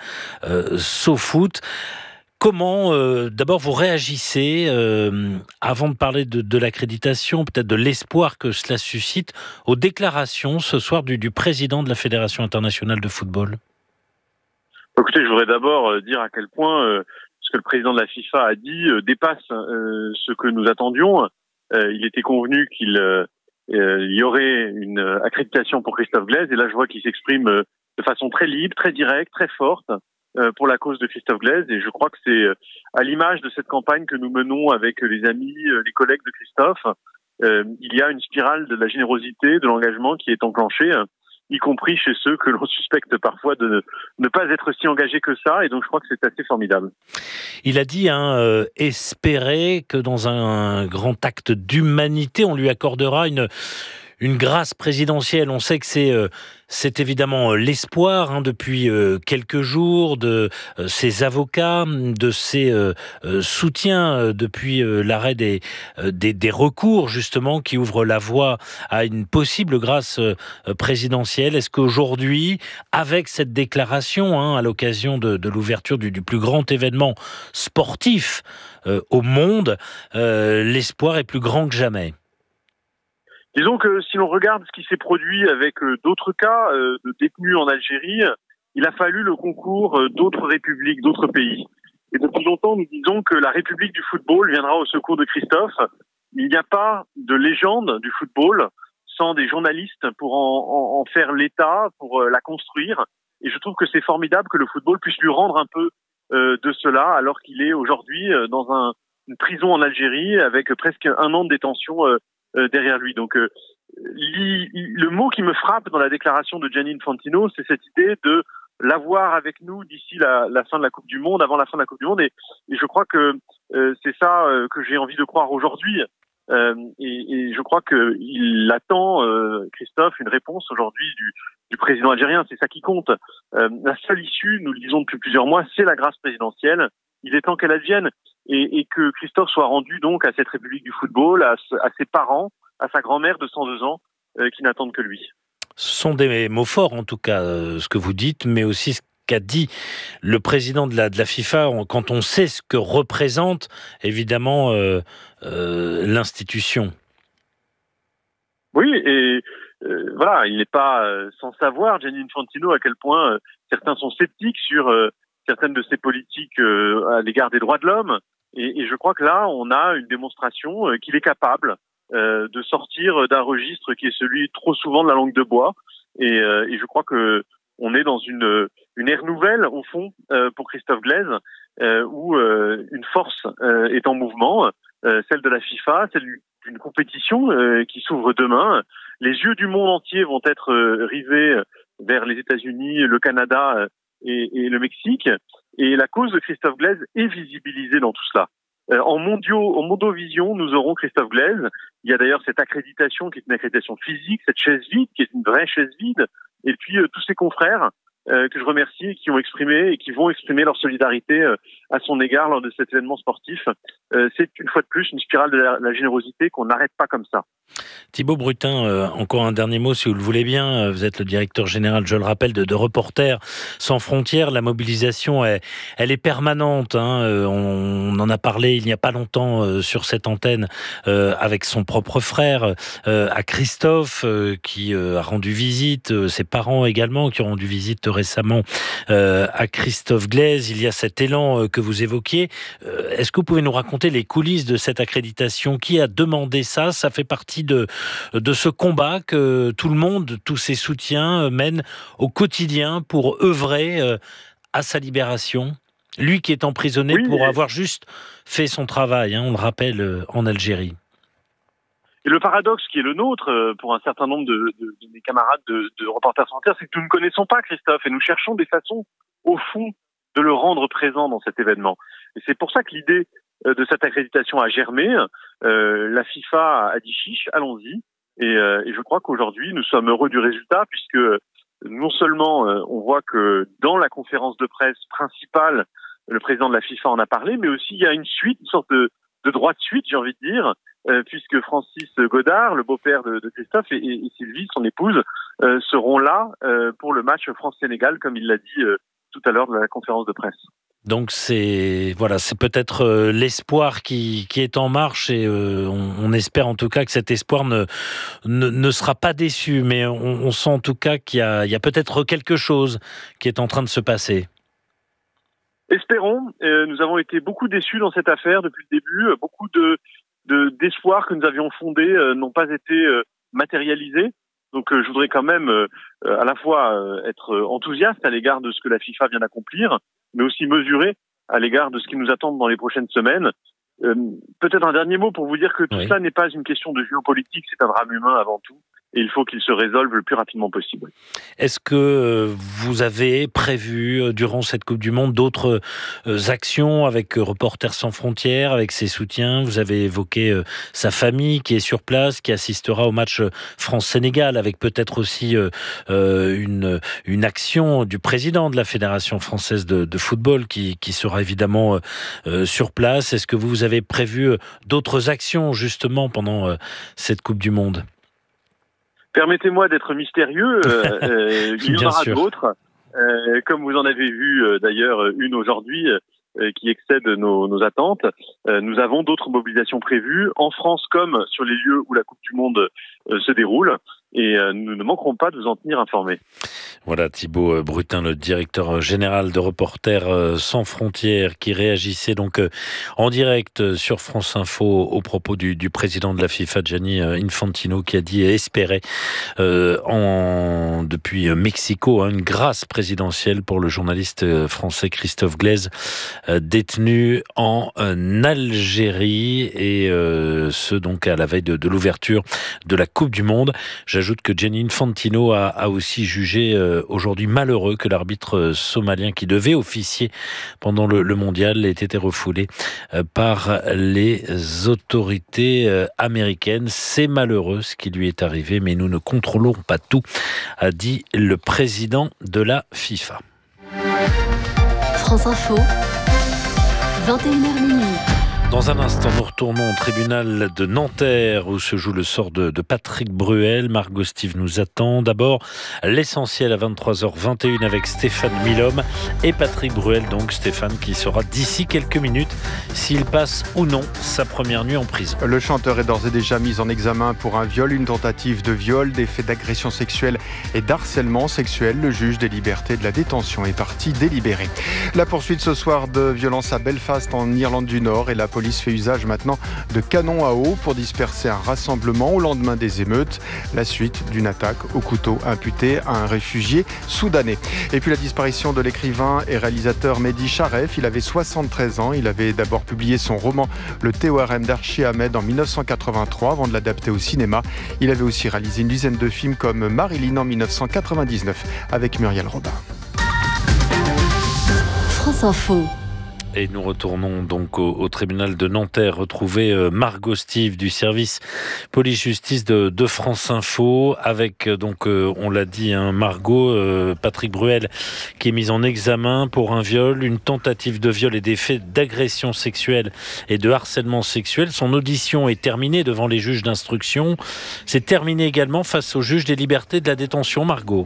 B: au foot. Comment, euh, d'abord, vous réagissez, euh, avant de parler de, de l'accréditation, peut-être de l'espoir que cela suscite, aux déclarations ce soir du, du président de la Fédération internationale de football?
S: Écoutez, je voudrais d'abord dire à quel point euh, ce que le président de la FIFA a dit euh, dépasse euh, ce que nous attendions. Euh, il était convenu qu'il euh, il y aurait une accréditation pour Christophe Glaise, et là je vois qu'il s'exprime euh, de façon très libre, très directe, très forte, pour la cause de Christophe Glaise, et je crois que c'est à l'image de cette campagne que nous menons avec les amis, les collègues de Christophe. Euh, il y a une spirale de la générosité, de l'engagement qui est enclenchée, y compris chez ceux que l'on suspecte parfois de ne pas être si engagés que ça, et donc je crois que c'est assez formidable.
B: Il a dit hein, euh, espérer que dans un grand acte d'humanité, on lui accordera une Une grâce présidentielle. On sait que c'est, euh, c'est évidemment l'espoir hein, depuis euh, quelques jours de euh, ses avocats, de ses euh, euh, soutiens euh, depuis euh, l'arrêt des, euh, des, des recours justement qui ouvrent la voie à une possible grâce euh, présidentielle. Est-ce qu'aujourd'hui, avec cette déclaration hein, à l'occasion de, de l'ouverture du, du plus grand événement sportif euh, au monde, euh, l'espoir est plus grand que jamais?
S: Disons que si l'on regarde ce qui s'est produit avec euh, d'autres cas euh, de détenus en Algérie, il a fallu le concours euh, d'autres républiques, d'autres pays. Et depuis longtemps, nous disons que la République du football viendra au secours de Christophe. Il n'y a pas de légende du football sans des journalistes pour en, en, en faire l'état, pour euh, la construire. Et je trouve que c'est formidable que le football puisse lui rendre un peu euh, de cela, alors qu'il est aujourd'hui euh, dans un, une prison en Algérie avec presque un an de détention euh, Euh, derrière lui. Donc, euh, li, le mot qui me frappe dans la déclaration de Gianni Infantino, c'est cette idée de l'avoir avec nous d'ici la, la fin de la Coupe du Monde, avant la fin de la Coupe du Monde. Et, et je crois que euh, c'est ça euh, que j'ai envie de croire aujourd'hui. Euh, et, et je crois qu'il attend, euh, Christophe, une réponse aujourd'hui du, du président algérien. C'est ça qui compte. Euh, la seule issue, nous le disons depuis plusieurs mois, c'est la grâce présidentielle. Il est temps qu'elle advienne. Et, et que Christophe soit rendu donc à cette République du football, à, à ses parents, à sa grand-mère de cent deux ans, euh, qui n'attendent que lui.
B: Ce sont des mots forts en tout cas, euh, ce que vous dites, mais aussi ce qu'a dit le président de la, de la FIFA, quand on sait ce que représente évidemment euh, euh, l'institution.
S: Oui, et euh, voilà, il n'est pas euh, sans savoir, Gianni Infantino, à quel point euh, certains sont sceptiques sur euh, certaines de ses politiques euh, à l'égard des droits de l'homme. Et, et je crois que là, on a une démonstration euh, qu'il est capable euh, de sortir d'un registre qui est celui trop souvent de la langue de bois. Et, euh, et je crois que on est dans une, une ère nouvelle, au fond, euh, pour Christophe Glaise, euh, où euh, une force euh, est en mouvement, euh, celle de la FIFA, celle d'une compétition euh, qui s'ouvre demain. Les yeux du monde entier vont être euh, rivés vers les États-Unis, le Canada euh, et, et le Mexique. Et la cause de Christophe Glaise est visibilisée dans tout cela. Euh, en mondiaux, en Mondovision, nous aurons Christophe Glaise. Il y a d'ailleurs cette accréditation qui est une accréditation physique, cette chaise vide qui est une vraie chaise vide. Et puis euh, tous ses confrères euh, que je remercie et qui ont exprimé et qui vont exprimer leur solidarité euh, à son égard lors de cet événement sportif. Euh, c'est une fois de plus une spirale de la, la générosité qu'on n'arrête pas comme ça.
B: Thibaut Brutin, euh, encore un dernier mot si vous le voulez bien. Vous êtes le directeur général, je le rappelle, de, de Reporters sans frontières. La mobilisation, est, elle est permanente. Hein. Euh, on, on en a parlé il n'y a pas longtemps euh, sur cette antenne euh, avec son propre frère, euh, à Christophe, euh, qui euh, a rendu visite, euh, ses parents également, qui ont rendu visite récemment euh, à Christophe Glaise. Il y a cet élan euh, que vous évoquiez. Euh, est-ce que vous pouvez nous raconter les coulisses de cette accréditation? Qui a demandé ça? Ça fait partie de de ce combat que tout le monde, tous ses soutiens mènent au quotidien pour œuvrer à sa libération. Lui qui est emprisonné oui, pour avoir juste fait son travail, hein, on le rappelle, en Algérie.
S: Et le paradoxe qui est le nôtre, pour un certain nombre de, de, de mes camarades de, de Reporters sans frontières, c'est que nous ne connaissons pas Christophe et nous cherchons des façons, au fond, de le rendre présent dans cet événement. Et c'est pour ça que l'idée de cette accréditation a germé. Euh, la FIFA a dit chiche, allons-y. Et, euh, et je crois qu'aujourd'hui, nous sommes heureux du résultat puisque non seulement euh, on voit que dans la conférence de presse principale, le président de la FIFA en a parlé, mais aussi il y a une suite, une sorte de, de droite suite, j'ai envie de dire, euh, puisque Francis Godard, le beau-père de, de Christophe, et, et, et Sylvie, son épouse, euh, seront là euh, pour le match France-Sénégal, comme il l'a dit euh, tout à l'heure de la conférence de presse.
B: Donc c'est voilà, c'est peut-être euh, l'espoir qui, qui est en marche et euh, on, on espère en tout cas que cet espoir ne ne, ne sera pas déçu, mais on, on sent en tout cas qu'il y a, il y a peut-être quelque chose qui est en train de se passer.
S: Espérons. Euh, nous avons été beaucoup déçus dans cette affaire depuis le début. Beaucoup de, de d'espoirs que nous avions fondés euh, n'ont pas été euh, matérialisés. Donc euh, je voudrais quand même euh, à la fois euh, être enthousiaste à l'égard de ce que la FIFA vient d'accomplir, mais aussi mesuré à l'égard de ce qui nous attend dans les prochaines semaines. Euh, peut-être un dernier mot pour vous dire que tout oui. ça n'est pas une question de géopolitique, c'est un drame humain avant tout. Et il faut qu'il se résolve le plus rapidement possible.
B: Est-ce que vous avez prévu, durant cette Coupe du Monde, d'autres actions avec Reporters sans frontières, avec ses soutiens? Vous avez évoqué sa famille qui est sur place, qui assistera au match France-Sénégal, avec peut-être aussi une, une action du président de la Fédération française de, de football qui, qui sera évidemment sur place. Est-ce que vous avez prévu d'autres actions, justement, pendant cette Coupe du Monde?
S: Permettez-moi d'être mystérieux, euh, euh, il y en aura d'autres, euh, comme vous en avez vu euh, d'ailleurs une aujourd'hui euh, qui excède nos, nos attentes. Euh, nous avons d'autres mobilisations prévues, en France comme sur les lieux où la Coupe du Monde euh, se déroule. Et euh, nous ne manquerons pas de vous en tenir informés.
B: Voilà Thibaut Brutin, le directeur général de Reporters sans frontières, qui réagissait donc en direct sur France Info au propos du, du président de la FIFA, Gianni Infantino, qui a dit espérer euh, en, depuis Mexico hein, une grâce présidentielle pour le journaliste français Christophe Glaise, euh, détenu en euh, Algérie, et euh, ce donc à la veille de, de l'ouverture de la Coupe du Monde. J'ajoute que Gianni Infantino a, a aussi jugé euh, aujourd'hui malheureux que l'arbitre somalien qui devait officier pendant le, le mondial ait été refoulé euh, par les autorités euh, américaines. C'est malheureux ce qui lui est arrivé, mais nous ne contrôlons pas tout, a dit le président de la FIFA.
O: France Info, vingt et une heures minuit.
B: Dans un instant, nous retournons au tribunal de Nanterre où se joue le sort de, de Patrick Bruel. Margot Steve nous attend. D'abord, l'essentiel à vingt-trois heures vingt et une avec Stéphane Milhomme et Patrick Bruel, donc Stéphane, qui saura d'ici quelques minutes s'il passe ou non sa première nuit en prison.
H: Le chanteur est d'ores et déjà mis en examen pour un viol, une tentative de viol, des faits d'agression sexuelle et d'harcèlement sexuel. Le juge des libertés de la détention est parti délibéré. La poursuite ce soir de violence à Belfast en Irlande du Nord, et la police fait usage maintenant de canons à eau pour disperser un rassemblement au lendemain des émeutes. La suite d'une attaque au couteau imputée à un réfugié soudanais. Et puis la disparition de l'écrivain et réalisateur Mehdi Charef. Il avait soixante-treize ans. Il avait d'abord publié son roman Le Théorème d'Archie Ahmed en dix-neuf cent quatre-vingt-trois avant de l'adapter au cinéma. Il avait aussi réalisé une dizaine de films comme Marilyn en dix-neuf cent quatre-vingt-dix-neuf avec Muriel Robin.
O: France Info.
B: Et nous retournons donc au, au tribunal de Nanterre, retrouver euh, Margot Stive du service police-justice de, de France Info, avec euh, donc euh, on l'a dit, hein, Margot, euh, Patrick Bruel, qui est mis en examen pour un viol, une tentative de viol et des faits d'agression sexuelle et de harcèlement sexuel. Son audition est terminée devant les juges d'instruction. C'est terminé également face au juge des libertés de la détention, Margot.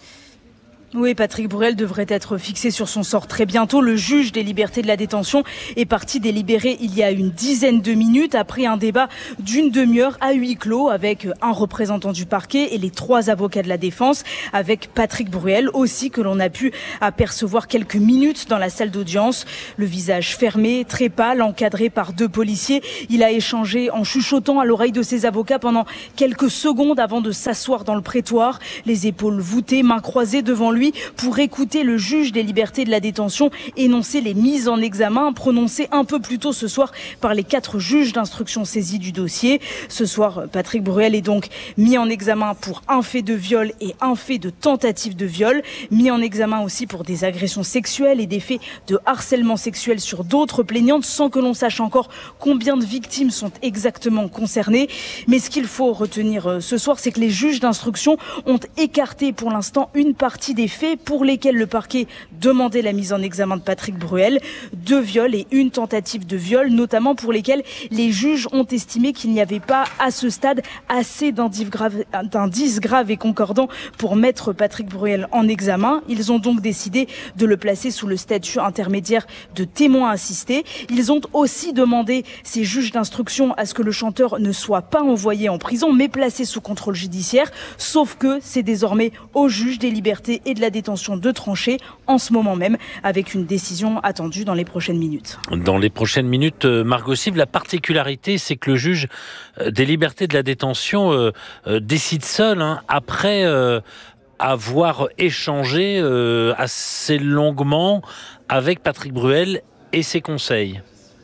I: Oui, Patrick Bruel devrait être fixé sur son sort très bientôt. Le juge des libertés de la détention est parti délibérer il y a une dizaine de minutes après un débat d'une demi-heure à huis clos avec un représentant du parquet et les trois avocats de la défense, avec Patrick Bruel aussi, que l'on a pu apercevoir quelques minutes dans la salle d'audience. Le visage fermé, très pâle, encadré par deux policiers. Il a échangé en chuchotant à l'oreille de ses avocats pendant quelques secondes avant de s'asseoir dans le prétoire, les épaules voûtées, mains croisées devant lui, pour écouter le juge des libertés de la détention énoncer les mises en examen prononcées un peu plus tôt ce soir par les quatre juges d'instruction saisis du dossier. Ce soir, Patrick Bruel est donc mis en examen pour un fait de viol et un fait de tentative de viol, mis en examen aussi pour des agressions sexuelles et des faits de harcèlement sexuel sur d'autres plaignantes, sans que l'on sache encore combien de victimes sont exactement concernées. Mais ce qu'il faut retenir ce soir, c'est que les juges d'instruction ont écarté pour l'instant une partie des faits pour lesquels le parquet demandait la mise en examen de Patrick Bruel, deux viols et une tentative de viol, notamment pour lesquels les juges ont estimé qu'il n'y avait pas à ce stade assez d'indices graves, d'indices graves et concordants pour mettre Patrick Bruel en examen. Ils ont donc décidé de le placer sous le statut intermédiaire de témoin assisté. Ils ont aussi demandé, ces juges d'instruction, à ce que le chanteur ne soit pas envoyé en prison mais placé sous contrôle judiciaire, sauf que c'est désormais au juge des libertés et de la détention de trancher en ce moment même, avec une décision attendue dans les prochaines minutes.
B: Dans les prochaines minutes, Margot Stive, la particularité, c'est que le juge des libertés de la détention euh, euh, décide seul, hein, après euh, avoir échangé euh, assez longuement avec Patrick Bruel et ses conseils.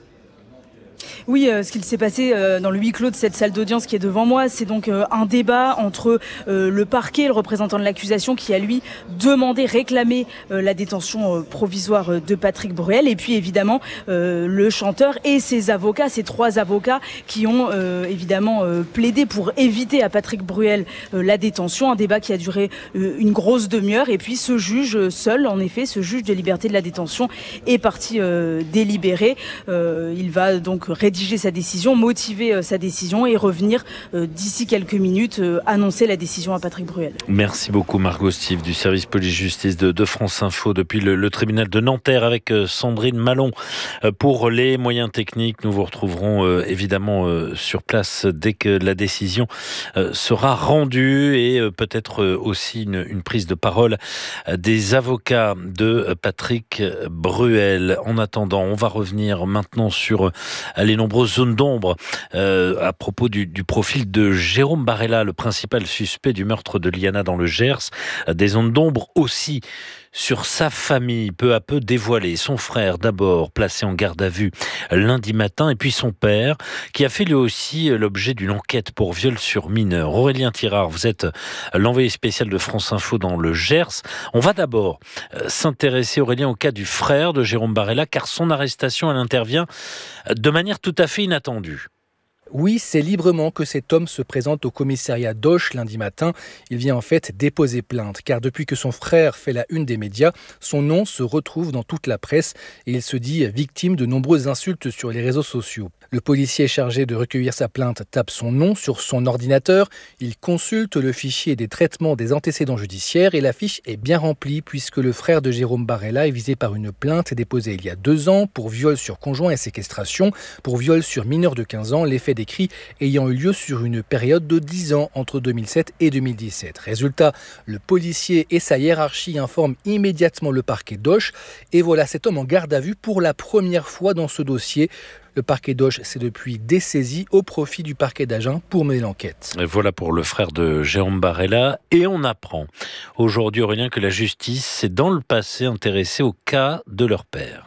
I: Oui, euh, ce qu'il s'est passé euh, dans le huis clos de cette salle d'audience qui est devant moi, c'est donc euh, un débat entre euh, le parquet, le représentant de l'accusation, qui a lui demandé, réclamé euh, la détention euh, provisoire euh, de Patrick Bruel, et puis évidemment euh, le chanteur et ses avocats, ces trois avocats qui ont euh, évidemment euh, plaidé pour éviter à Patrick Bruel euh, la détention, un débat qui a duré euh, une grosse demi-heure, et puis ce juge seul, en effet, ce juge de liberté de la détention est parti euh, délibérer. Euh, il va donc rédiger sa décision, motiver euh, sa décision et revenir euh, d'ici quelques minutes euh, annoncer la décision à Patrick Bruel.
B: Merci beaucoup Margot Stive du service police-justice de, de France Info depuis le, le tribunal de Nanterre avec euh, Sandrine Malon euh, pour les moyens techniques. Nous vous retrouverons euh, évidemment euh, sur place dès que la décision euh, sera rendue et euh, peut-être euh, aussi une, une prise de parole euh, des avocats de euh, Patrick Bruel. En attendant, on va revenir maintenant sur euh, les nombreuses zones d'ombre euh, à propos du, du profil de Jérôme Barella, le principal suspect du meurtre de Liana dans le Gers. Des zones d'ombre aussi sur sa famille, peu à peu dévoilée. Son frère d'abord placé en garde à vue lundi matin, et puis son père qui a fait lui aussi l'objet d'une enquête pour viol sur mineur. Aurélien Tirard, vous êtes l'envoyé spécial de France Info dans le Gers. On va d'abord s'intéresser, Aurélien, au cas du frère de Jérôme Barella, car son arrestation, elle intervient de manière tout à fait inattendue.
T: Oui, c'est librement que cet homme se présente au commissariat d'Auch lundi matin. Il vient en fait déposer plainte, car depuis que son frère fait la une des médias, son nom se retrouve dans toute la presse et il se dit victime de nombreuses insultes sur les réseaux sociaux. Le policier chargé de recueillir sa plainte tape son nom sur son ordinateur. Il consulte le fichier des traitements des antécédents judiciaires et la fiche est bien remplie puisque le frère de Jérôme Barella est visé par une plainte déposée il y a deux ans pour viol sur conjoint et séquestration, pour viol sur mineur de quinze ans, les faits décrits ayant eu lieu sur une période de dix ans entre deux mille sept et deux mille dix-sept. Résultat, le policier et sa hiérarchie informent immédiatement le parquet d'Auch et voilà cet homme en garde à vue pour la première fois dans ce dossier. Le parquet d'Auch s'est depuis dessaisi au profit du parquet d'Agen pour mener l'enquête.
B: Et voilà pour le frère de Jérôme Barella. Et on apprend aujourd'hui, Aurélien, que la justice s'est dans le passé intéressée au cas de leur père.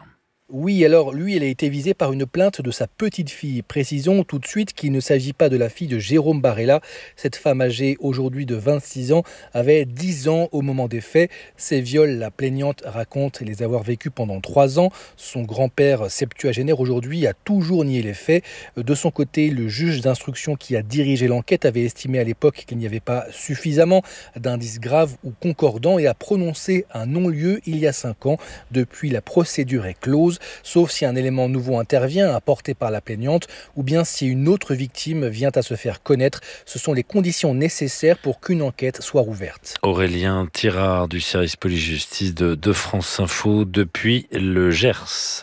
T: Oui, alors lui, elle a été visée par une plainte de sa petite fille. Précisons tout de suite qu'il ne s'agit pas de la fille de Jérôme Barella. Cette femme âgée aujourd'hui de vingt-six ans avait dix ans au moment des faits. Ces viols, la plaignante raconte les avoir vécus pendant trois ans. Son grand-père septuagénaire aujourd'hui a toujours nié les faits. De son côté, le juge d'instruction qui a dirigé l'enquête avait estimé à l'époque qu'il n'y avait pas suffisamment d'indices graves ou concordants et a prononcé un non-lieu il y a cinq ans. Depuis, la procédure est close, sauf si un élément nouveau intervient, apporté par la plaignante, ou bien si une autre victime vient à se faire connaître. Ce sont les conditions nécessaires pour qu'une enquête soit rouverte.
B: Aurélien Tirard du service police-justice de, de France Info depuis le Gers.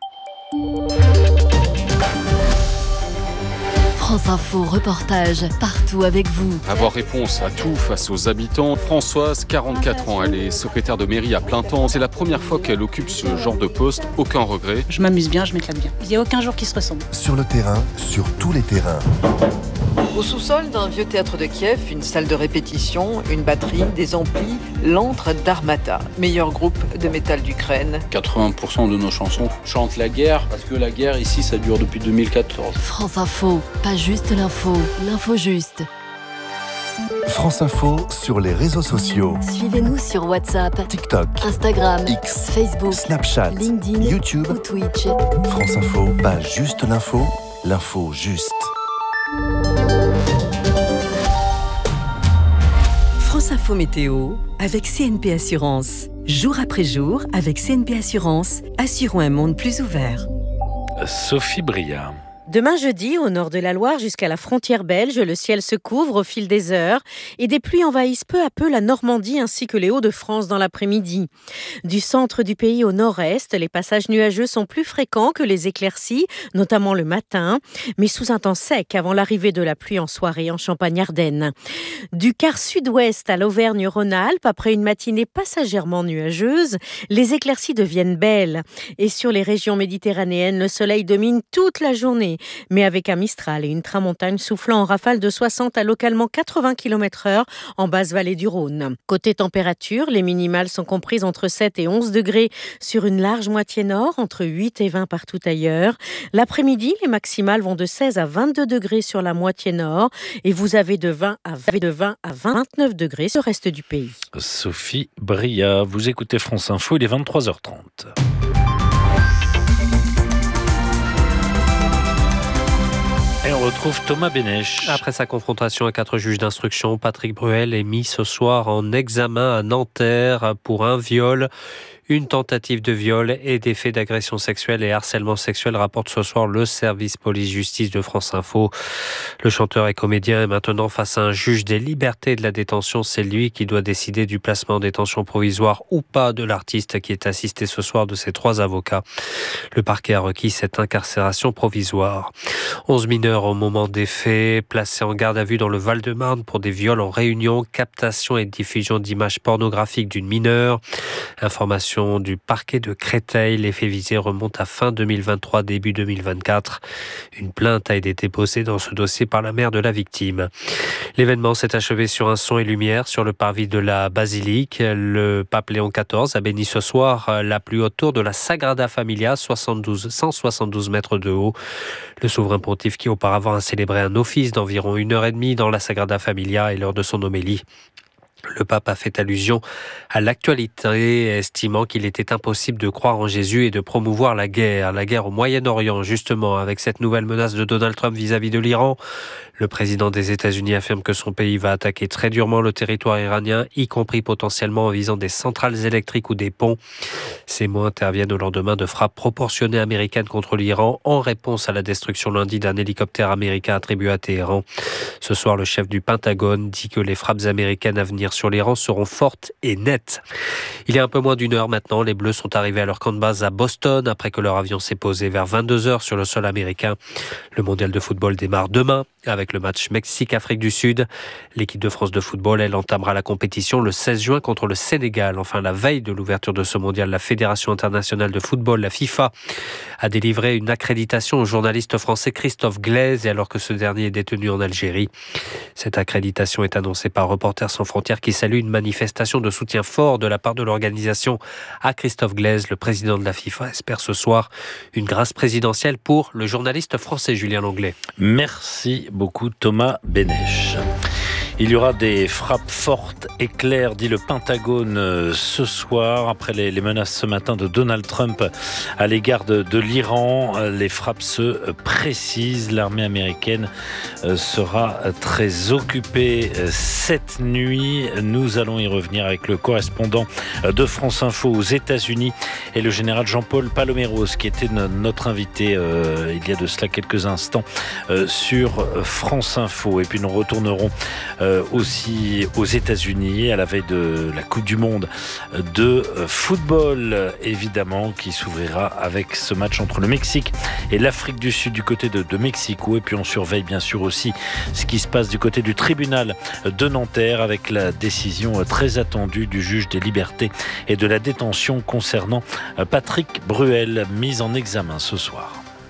O: France Info, reportage partout avec vous.
U: Avoir réponse à tout face aux habitants. Françoise, quarante-quatre ans, elle est secrétaire de mairie à plein temps. C'est la première fois qu'elle occupe ce genre de poste. Aucun regret.
V: Je m'amuse bien, je m'éclate bien. Il n'y a aucun jour qui se ressemble.
W: Sur le terrain, sur tous les terrains.
X: Au sous-sol d'un vieux théâtre de Kiev, une salle de répétition, une batterie, des amplis, l'antre d'Armata, meilleur groupe de métal d'Ukraine.
Y: quatre-vingts pour cent de nos chansons chantent la guerre, parce que la guerre ici, ça dure depuis deux mille quatorze.
O: France Info, pas juste l'info, l'info juste.
W: France Info sur les réseaux sociaux.
O: Suivez-nous sur WhatsApp,
W: TikTok,
O: Instagram,
W: X,
O: Facebook,
W: Snapchat,
O: LinkedIn,
W: YouTube
O: ou Twitch.
W: France Info, pas juste l'info, l'info juste.
F: France Info Météo avec C N P Assurance. Jour après jour, avec C N P Assurance, assurons un monde plus ouvert.
B: Sophie Briard.
G: Demain jeudi, au nord de la Loire jusqu'à la frontière belge, le ciel se couvre au fil des heures et des pluies envahissent peu à peu la Normandie ainsi que les Hauts-de-France dans l'après-midi. Du centre du pays au nord-est, les passages nuageux sont plus fréquents que les éclaircies, notamment le matin, mais sous un temps sec avant l'arrivée de la pluie en soirée en Champagne-Ardenne. Du quart sud-ouest à l'Auvergne-Rhône-Alpes, après une matinée passagèrement nuageuse, les éclaircies deviennent belles. Et sur les régions méditerranéennes, le soleil domine toute la journée, mais avec un Mistral et une tramontagne soufflant en rafale de soixante à localement quatre-vingts kilomètres heure en basse vallée du Rhône. Côté température, les minimales sont comprises entre sept et onze degrés sur une large moitié nord, entre huit et vingt partout ailleurs. L'après-midi, les maximales vont de seize à vingt-deux degrés sur la moitié nord et vous avez de vingt à vingt-neuf degrés sur le reste du pays.
B: Sophie Briard, vous écoutez France Info, il est vingt-trois heures trente. Et on retrouve Thomas Bénèche.
Z: Après sa confrontation à quatre juges d'instruction, Patrick Bruel est mis ce soir en examen à Nanterre pour un viol, une tentative de viol et des faits d'agression sexuelle et harcèlement sexuel, rapporte ce soir le service police-justice de France Info. Le chanteur et comédien est maintenant face à un juge des libertés et de la détention. C'est lui qui doit décider du placement en détention provisoire ou pas de l'artiste qui est assisté ce soir de ses trois avocats. Le parquet a requis cette incarcération provisoire. onze mineurs au moment des faits, placés en garde à vue dans le Val-de-Marne pour des viols en réunion, captation et diffusion d'images pornographiques d'une mineure. Information du parquet de Créteil, les faits visés remontent à fin deux mille vingt-trois, début deux mille vingt-quatre. Une plainte a été déposée dans ce dossier par la mère de la victime. L'événement s'est achevé sur un son et lumière sur le parvis de la basilique. Le pape Léon quatorze a béni ce soir la plus haute tour de la Sagrada Familia, soixante-douze, cent soixante-douze mètres de haut. Le souverain pontife qui auparavant a célébré un office d'environ une heure et demie dans la Sagrada Familia et lors de son homélie. Le pape a fait allusion à l'actualité, estimant qu'il était impossible de croire en Jésus et de promouvoir la guerre, la guerre au Moyen-Orient, justement, avec cette nouvelle menace de Donald Trump vis-à-vis de l'Iran. Le président des États-Unis affirme que son pays va attaquer très durement le territoire iranien, y compris potentiellement en visant des centrales électriques ou des ponts. Ces mots interviennent au lendemain de frappes proportionnées américaines contre l'Iran en réponse à la destruction lundi d'un hélicoptère américain attribué à Téhéran. Ce soir, le chef du Pentagone dit que les frappes américaines à venir sur l'Iran seront fortes et nettes. Il y a un peu moins d'une heure maintenant, les Bleus sont arrivés à leur camp de base à Boston après que leur avion s'est posé vers vingt-deux heures sur le sol américain. Le mondial de football démarre demain avec le match Mexique-Afrique du Sud. L'équipe de France de football, elle entamera la compétition le seize juin contre le Sénégal. Enfin, la veille de l'ouverture de ce mondial, la Fédération internationale de football, la FIFA, a délivré une accréditation au journaliste français Christophe Glaise, alors que ce dernier est détenu en Algérie. Cette accréditation est annoncée par Reporters sans frontières qui salue une manifestation de soutien fort de la part de l'organisation à Christophe Glaise. Le président de la FIFA espère ce soir une grâce présidentielle pour le journaliste français Julien Langlais.
B: Merci beaucoup Thomas Bénèche. Il y aura des frappes fortes et claires, dit le Pentagone ce soir, après les, les menaces ce matin de Donald Trump à l'égard de, de l'Iran. Les frappes se précisent. L'armée américaine sera très occupée cette nuit. Nous allons y revenir avec le correspondant de France Info aux États-Unis et le général Jean-Paul Paloméros, qui était notre invité euh, il y a de cela quelques instants euh, sur France Info. Et puis nous retournerons Euh, aussi aux États-Unis à la veille de la Coupe du Monde de football, évidemment, qui s'ouvrira avec ce match entre le Mexique et l'Afrique du Sud du côté de, de Mexico. Et puis on surveille bien sûr aussi ce qui se passe du côté du tribunal de Nanterre avec la décision très attendue du juge des libertés et de la détention concernant Patrick Bruel, mis en examen ce soir.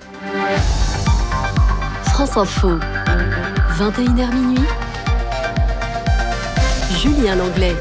O: France Info, vingt et une heures minuit. Julien Langlais.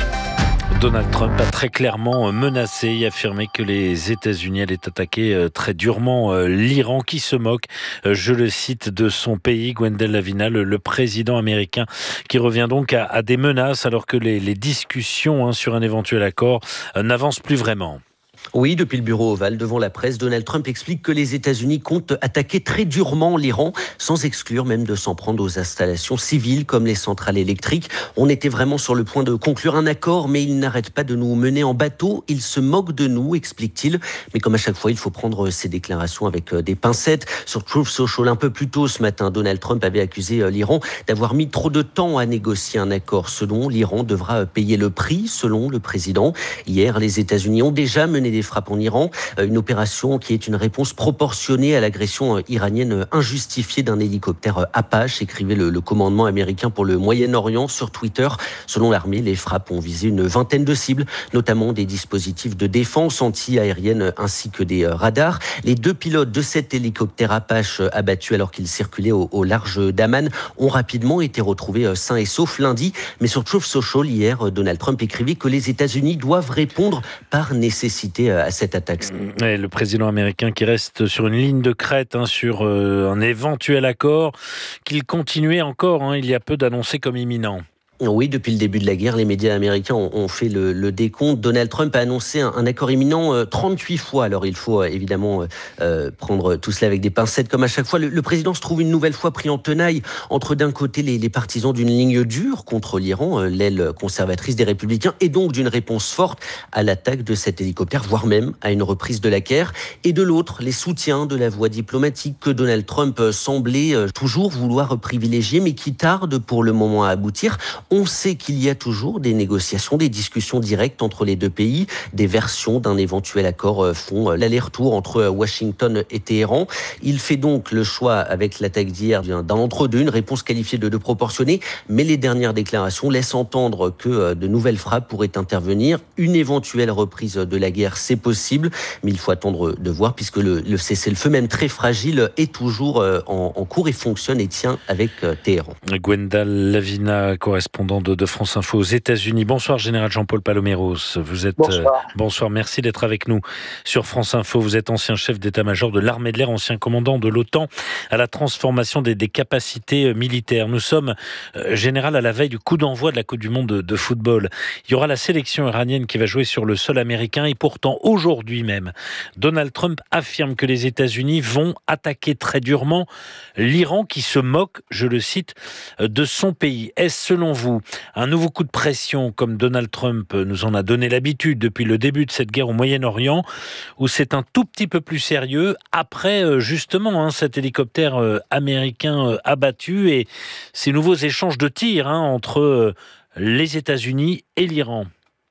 B: Donald Trump a très clairement menacé et affirmé que les États-Unis allaient attaquer très durement l'Iran, qui se moque, je le cite, de son pays. Gwendal Lavina, le, le président américain, qui revient donc à, à des menaces alors que les, les discussions hein, sur un éventuel accord n'avancent plus vraiment.
C: Oui, depuis le bureau ovale, devant la presse, Donald Trump explique que les États-Unis comptent attaquer très durement l'Iran, sans exclure même de s'en prendre aux installations civiles comme les centrales électriques. On était vraiment sur le point de conclure un accord, mais il n'arrête pas de nous mener en bateau. Il se moque de nous, explique-t-il. Mais comme à chaque fois, il faut prendre ses déclarations avec des pincettes. Sur Truth Social, un peu plus tôt ce matin, Donald Trump avait accusé l'Iran d'avoir mis trop de temps à négocier un accord. Selon l'Iran devra payer le prix, selon le président. Hier, les États-Unis ont déjà mené des frappes en Iran, une opération qui est une réponse proportionnée à l'agression iranienne injustifiée d'un hélicoptère Apache, écrivait le, le commandement américain pour le Moyen-Orient sur Twitter. Selon l'armée, les frappes ont visé une vingtaine de cibles, notamment des dispositifs de défense anti-aérienne ainsi que des radars. Les deux pilotes de cet hélicoptère Apache abattus alors qu'ils circulaient au, au large d'Amman ont rapidement été retrouvés sains et saufs lundi. Mais sur Truth Social, hier, Donald Trump écrivait que les États-Unis doivent répondre par nécessité à cette attaque.
B: Et le président américain qui reste sur une ligne de crête hein, sur euh, un éventuel accord qu'il continuait encore hein, il y a peu d'annoncer comme imminent.
C: Oui, depuis le début de la guerre, les médias américains ont, ont fait le, le décompte. Donald Trump a annoncé un, un accord imminent euh, trente-huit fois. Alors il faut euh, évidemment euh, prendre tout cela avec des pincettes comme à chaque fois. Le, le président se trouve une nouvelle fois pris en tenaille entre d'un côté les, les partisans d'une ligne dure contre l'Iran, euh, l'aile conservatrice des Républicains, et donc d'une réponse forte à l'attaque de cet hélicoptère, voire même à une reprise de la guerre. Et de l'autre, les soutiens de la voie diplomatique que Donald Trump euh, semblait euh, toujours vouloir privilégier, mais qui tarde pour le moment à aboutir. On sait qu'il y a toujours des négociations, des discussions directes entre les deux pays. Des versions d'un éventuel accord font l'aller-retour entre Washington et Téhéran. Il fait donc le choix, avec l'attaque d'hier, d'un entre-deux, une réponse qualifiée de, de proportionnée. Mais les dernières déclarations laissent entendre que de nouvelles frappes pourraient intervenir. Une éventuelle reprise de la guerre, c'est possible. Mais il faut attendre de voir, puisque le, le cessez-le-feu, même très fragile, est toujours en, en cours et fonctionne et tient avec Téhéran.
B: Gwendal Lavina, correspondant De, de France Info aux États-Unis. Bonsoir, général Jean-Paul Paloméros. Vous êtes bonsoir. Euh, bonsoir, merci d'être avec nous sur France Info. Vous êtes ancien chef d'état-major de l'armée de l'air, ancien commandant de l'OTAN à la transformation des, des capacités militaires. Nous sommes, euh, général, à la veille du coup d'envoi de la Coupe du Monde de, de football. Il y aura la sélection iranienne qui va jouer sur le sol américain et pourtant, aujourd'hui même, Donald Trump affirme que les États-Unis vont attaquer très durement l'Iran qui se moque, je le cite, de son pays. Est-ce selon vous un nouveau coup de pression comme Donald Trump nous en a donné l'habitude depuis le début de cette guerre au Moyen-Orient, ou c'est un tout petit peu plus sérieux après justement hein, cet hélicoptère américain abattu et ces nouveaux échanges de tirs hein, entre les États-Unis et l'Iran?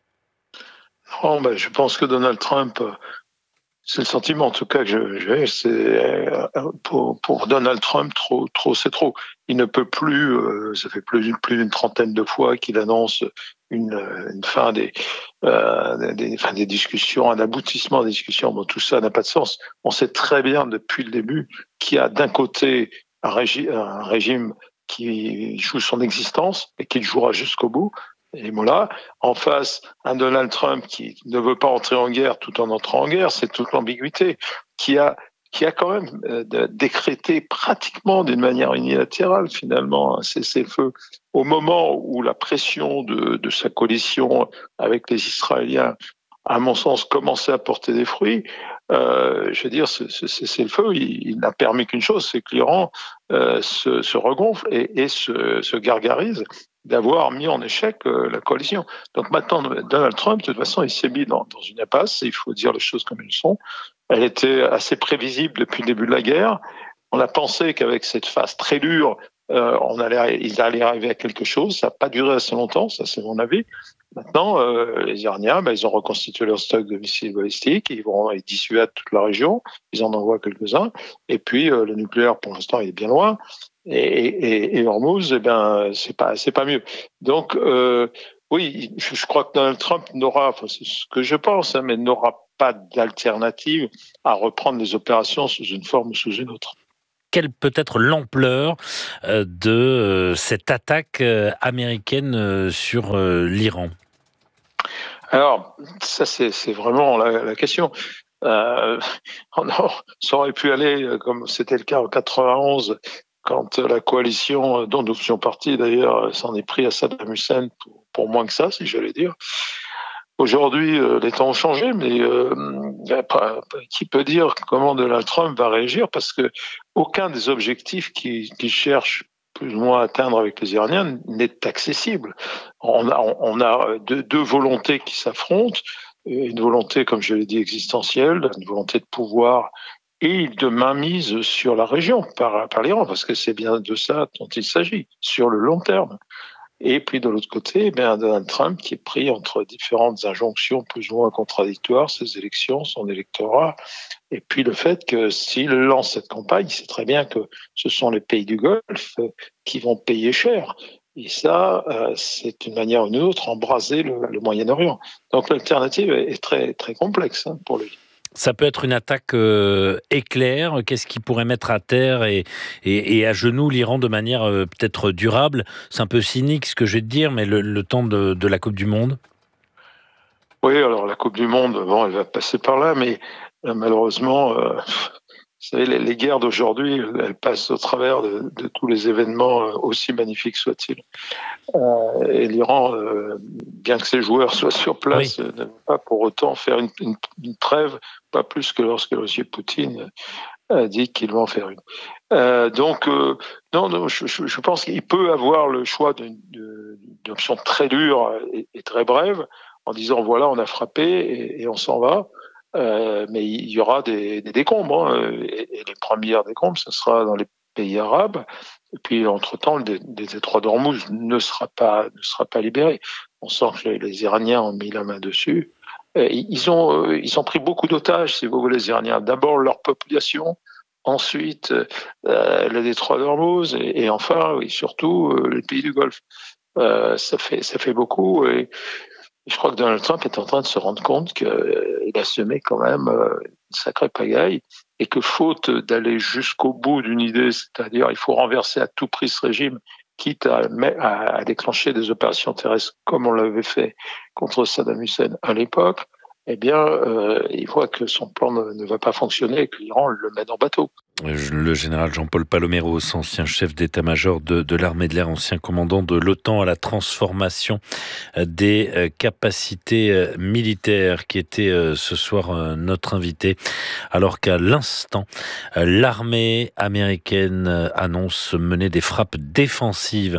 D: Non, ben, je pense que Donald Trump, c'est le sentiment en tout cas que j'ai, c'est pour, pour Donald Trump, trop, trop, c'est trop. Il ne peut plus, euh, ça fait plus, plus d'une trentaine de fois qu'il annonce une, une fin des, euh, des, fin des discussions, un aboutissement des discussions. Bon, tout ça n'a pas de sens. On sait très bien depuis le début qu'il y a d'un côté un, régi, un régime qui joue son existence et qui le jouera jusqu'au bout, les mots-là. En face, un Donald Trump qui ne veut pas entrer en guerre tout en entrant en guerre, c'est toute l'ambiguïté, qui a qui a quand même euh, décrété pratiquement d'une manière unilatérale finalement un cessez-le-feu au moment où la pression de, de sa coalition avec les Israéliens, à mon sens, commençait à porter des fruits. Euh, je veux dire, ce, ce cessez-le-feu, il, il n'a permis qu'une chose, c'est que l'Iran euh, se, se regonfle et, et se, se gargarise d'avoir mis en échec euh, la coalition. Donc maintenant, Donald Trump, de toute façon, il s'est mis dans, dans une impasse, il faut dire les choses comme elles sont. Elle était assez prévisible depuis le début de la guerre. On a pensé qu'avec cette phase très dure, euh, on allait, ils allaient arriver à quelque chose. Ça n'a pas duré assez longtemps, ça c'est mon avis. Maintenant, euh, les Iraniens, ben, ils ont reconstitué leur stock de missiles balistiques, ils vont ils dissuadent toute la région, ils en envoient quelques-uns. Et puis euh, le nucléaire, pour l'instant, il est bien loin. Et, et, et Hormuz, eh ben, c'est pas, c'est pas mieux. Donc, euh, oui, je, je crois que Donald Trump n'aura, enfin, c'est ce que je pense, hein, mais n'aura pas d'alternative à reprendre les opérations sous une forme ou sous une autre.
B: Quelle peut être l'ampleur de cette attaque américaine sur l'Iran ?
D: Alors, ça c'est, c'est vraiment la, la question. Euh, on ça aurait pu aller, comme c'était le cas en quatre-vingt-onze, quand la coalition dont nous faisions partie d'ailleurs s'en est pris à Saddam Hussein pour, pour moins que ça, si j'allais dire. Aujourd'hui, euh, les temps ont changé, mais euh, bah, qui peut dire comment Donald Trump va réagir ? Parce que aucun des objectifs qu'il, qu'il cherche plus ou moins à atteindre avec les Iraniens n'est accessible. On a, on a deux, deux volontés qui s'affrontent, une volonté, comme je l'ai dit, existentielle, une volonté de pouvoir et de mainmise sur la région par, par l'Iran, parce que c'est bien de ça dont il s'agit, sur le long terme. Et puis de l'autre côté, ben Donald Trump qui est pris entre différentes injonctions plus ou moins contradictoires, ses élections, son électorat, et puis le fait que s'il lance cette campagne, il sait très bien que ce sont les pays du Golfe qui vont payer cher. Et ça, euh, c'est une manière ou une autre embraser le, le Moyen-Orient. Donc l'alternative est très très complexe hein, pour lui.
B: Ça peut être une attaque euh, éclair. Qu'est-ce qui pourrait mettre à terre et, et, et à genoux l'Iran de manière euh, peut-être durable ? C'est un peu cynique ce que je vais te dire, mais le, le temps de, de la Coupe du Monde ?
D: Oui, alors la Coupe du Monde, bon, elle va passer par là, mais euh, malheureusement, euh, vous savez, les, les guerres d'aujourd'hui, elles passent au travers de, de tous les événements, euh, aussi magnifiques soient-ils. Euh, et l'Iran, euh, bien que ses joueurs soient sur place, oui. ne va pas pour autant faire une, une, une trêve, pas plus que lorsque M. Poutine a dit qu'il va en faire une. Euh, donc, euh, non, non je, je pense qu'il peut avoir le choix d'une, d'une option très dure et, et très brève, en disant voilà, on a frappé et, et on s'en va. Euh, mais il y aura des, des décombres, hein, et, et les premières décombres, ce sera dans les pays arabes. Et puis, entre-temps, le détroit d'Ormuz ne sera pas ne sera pas libéré. On sent que les, les Iraniens ont mis la main dessus. Et ils ont ils ont pris beaucoup d'otages, si vous voulez, les Iraniens. D'abord leur population, ensuite euh, le détroit d'Ormuz, et, et enfin, oui, surtout euh, les pays du Golfe. Euh, ça fait ça fait beaucoup. Et je crois que Donald Trump est en train de se rendre compte qu'il euh, a semé quand même euh, une sacrée pagaille, et que faute d'aller jusqu'au bout d'une idée, c'est-à-dire il faut renverser à tout prix ce régime, quitte à, à, à déclencher des opérations terrestres comme on l'avait fait contre Saddam Hussein à l'époque, eh bien, euh, il voit que son plan ne, ne va pas fonctionner et que l'Iran le mène en bateau.
B: Le général Jean-Paul Paloméros, ancien chef d'état-major de, de l'armée de l'air, ancien commandant de l'OTAN à la transformation des capacités militaires, qui était ce soir notre invité, alors qu'à l'instant, l'armée américaine annonce mener des frappes défensives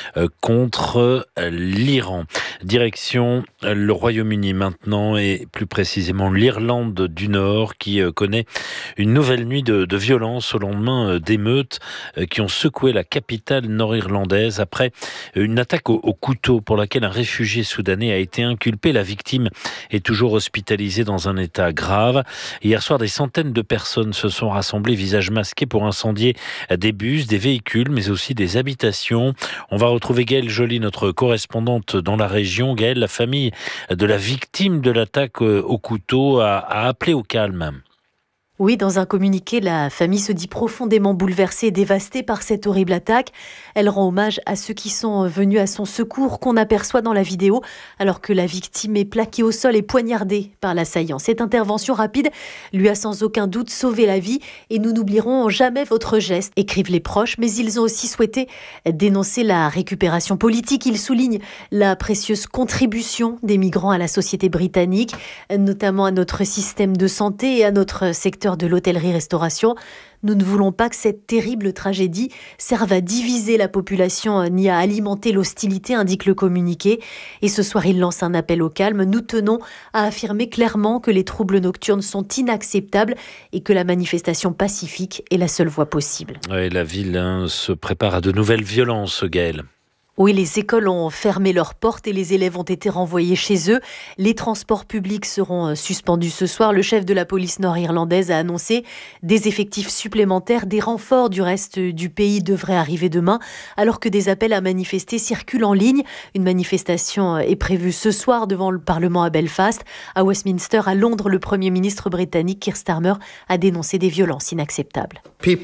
B: contre l'Iran. Direction le Royaume-Uni maintenant, et plus précisément l'Irlande du Nord, qui connaît une nouvelle nuit de, de violence au lendemain d'émeutes qui ont secoué la capitale nord-irlandaise après une attaque au, au couteau pour laquelle un réfugié soudanais a été inculpé. La victime est toujours hospitalisée dans un état grave. Hier soir, des centaines de personnes se sont rassemblées, visage masqué, pour incendier des bus, des véhicules, mais aussi des habitations. On va retrouver Gaëlle Joly, notre correspondante dans la région. Gaëlle, la famille de la victime de l'attaque au couteau a, a appelé au calme.
E: Oui, dans un communiqué, la famille se dit profondément bouleversée et dévastée par cette horrible attaque. Elle rend hommage à ceux qui sont venus à son secours, qu'on aperçoit dans la vidéo, alors que la victime est plaquée au sol et poignardée par l'assaillant. Cette intervention rapide lui a sans aucun doute sauvé la vie et nous n'oublierons jamais votre geste, écrivent les proches. Mais ils ont aussi souhaité dénoncer la récupération politique. Ils soulignent la précieuse contribution des migrants à la société britannique, notamment à notre système de santé et à notre secteur de l'hôtellerie-restauration. Nous ne voulons pas que cette terrible tragédie serve à diviser la population ni à alimenter l'hostilité, indique le communiqué. Et ce soir, il lance un appel au calme. Nous tenons à affirmer clairement que les troubles nocturnes sont inacceptables et que la manifestation pacifique est la seule voie possible.
B: Ouais, la ville hein, se prépare à de nouvelles violences, Gaëlle.
E: Oui, les écoles ont fermé leurs portes et les élèves ont été renvoyés chez eux. Les transports publics seront suspendus ce soir. Le chef de la police nord-irlandaise a annoncé des effectifs supplémentaires. Des renforts du reste du pays devraient arriver demain, alors que des appels à manifester circulent en ligne. Une manifestation est prévue ce soir devant le Parlement à Belfast. À Westminster, à Londres, le Premier ministre britannique Keir Starmer a dénoncé des violences inacceptables. Les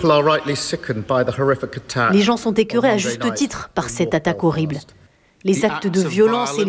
E: gens sont écœurés à juste titre par cette attaque horrible. Les actes de violence et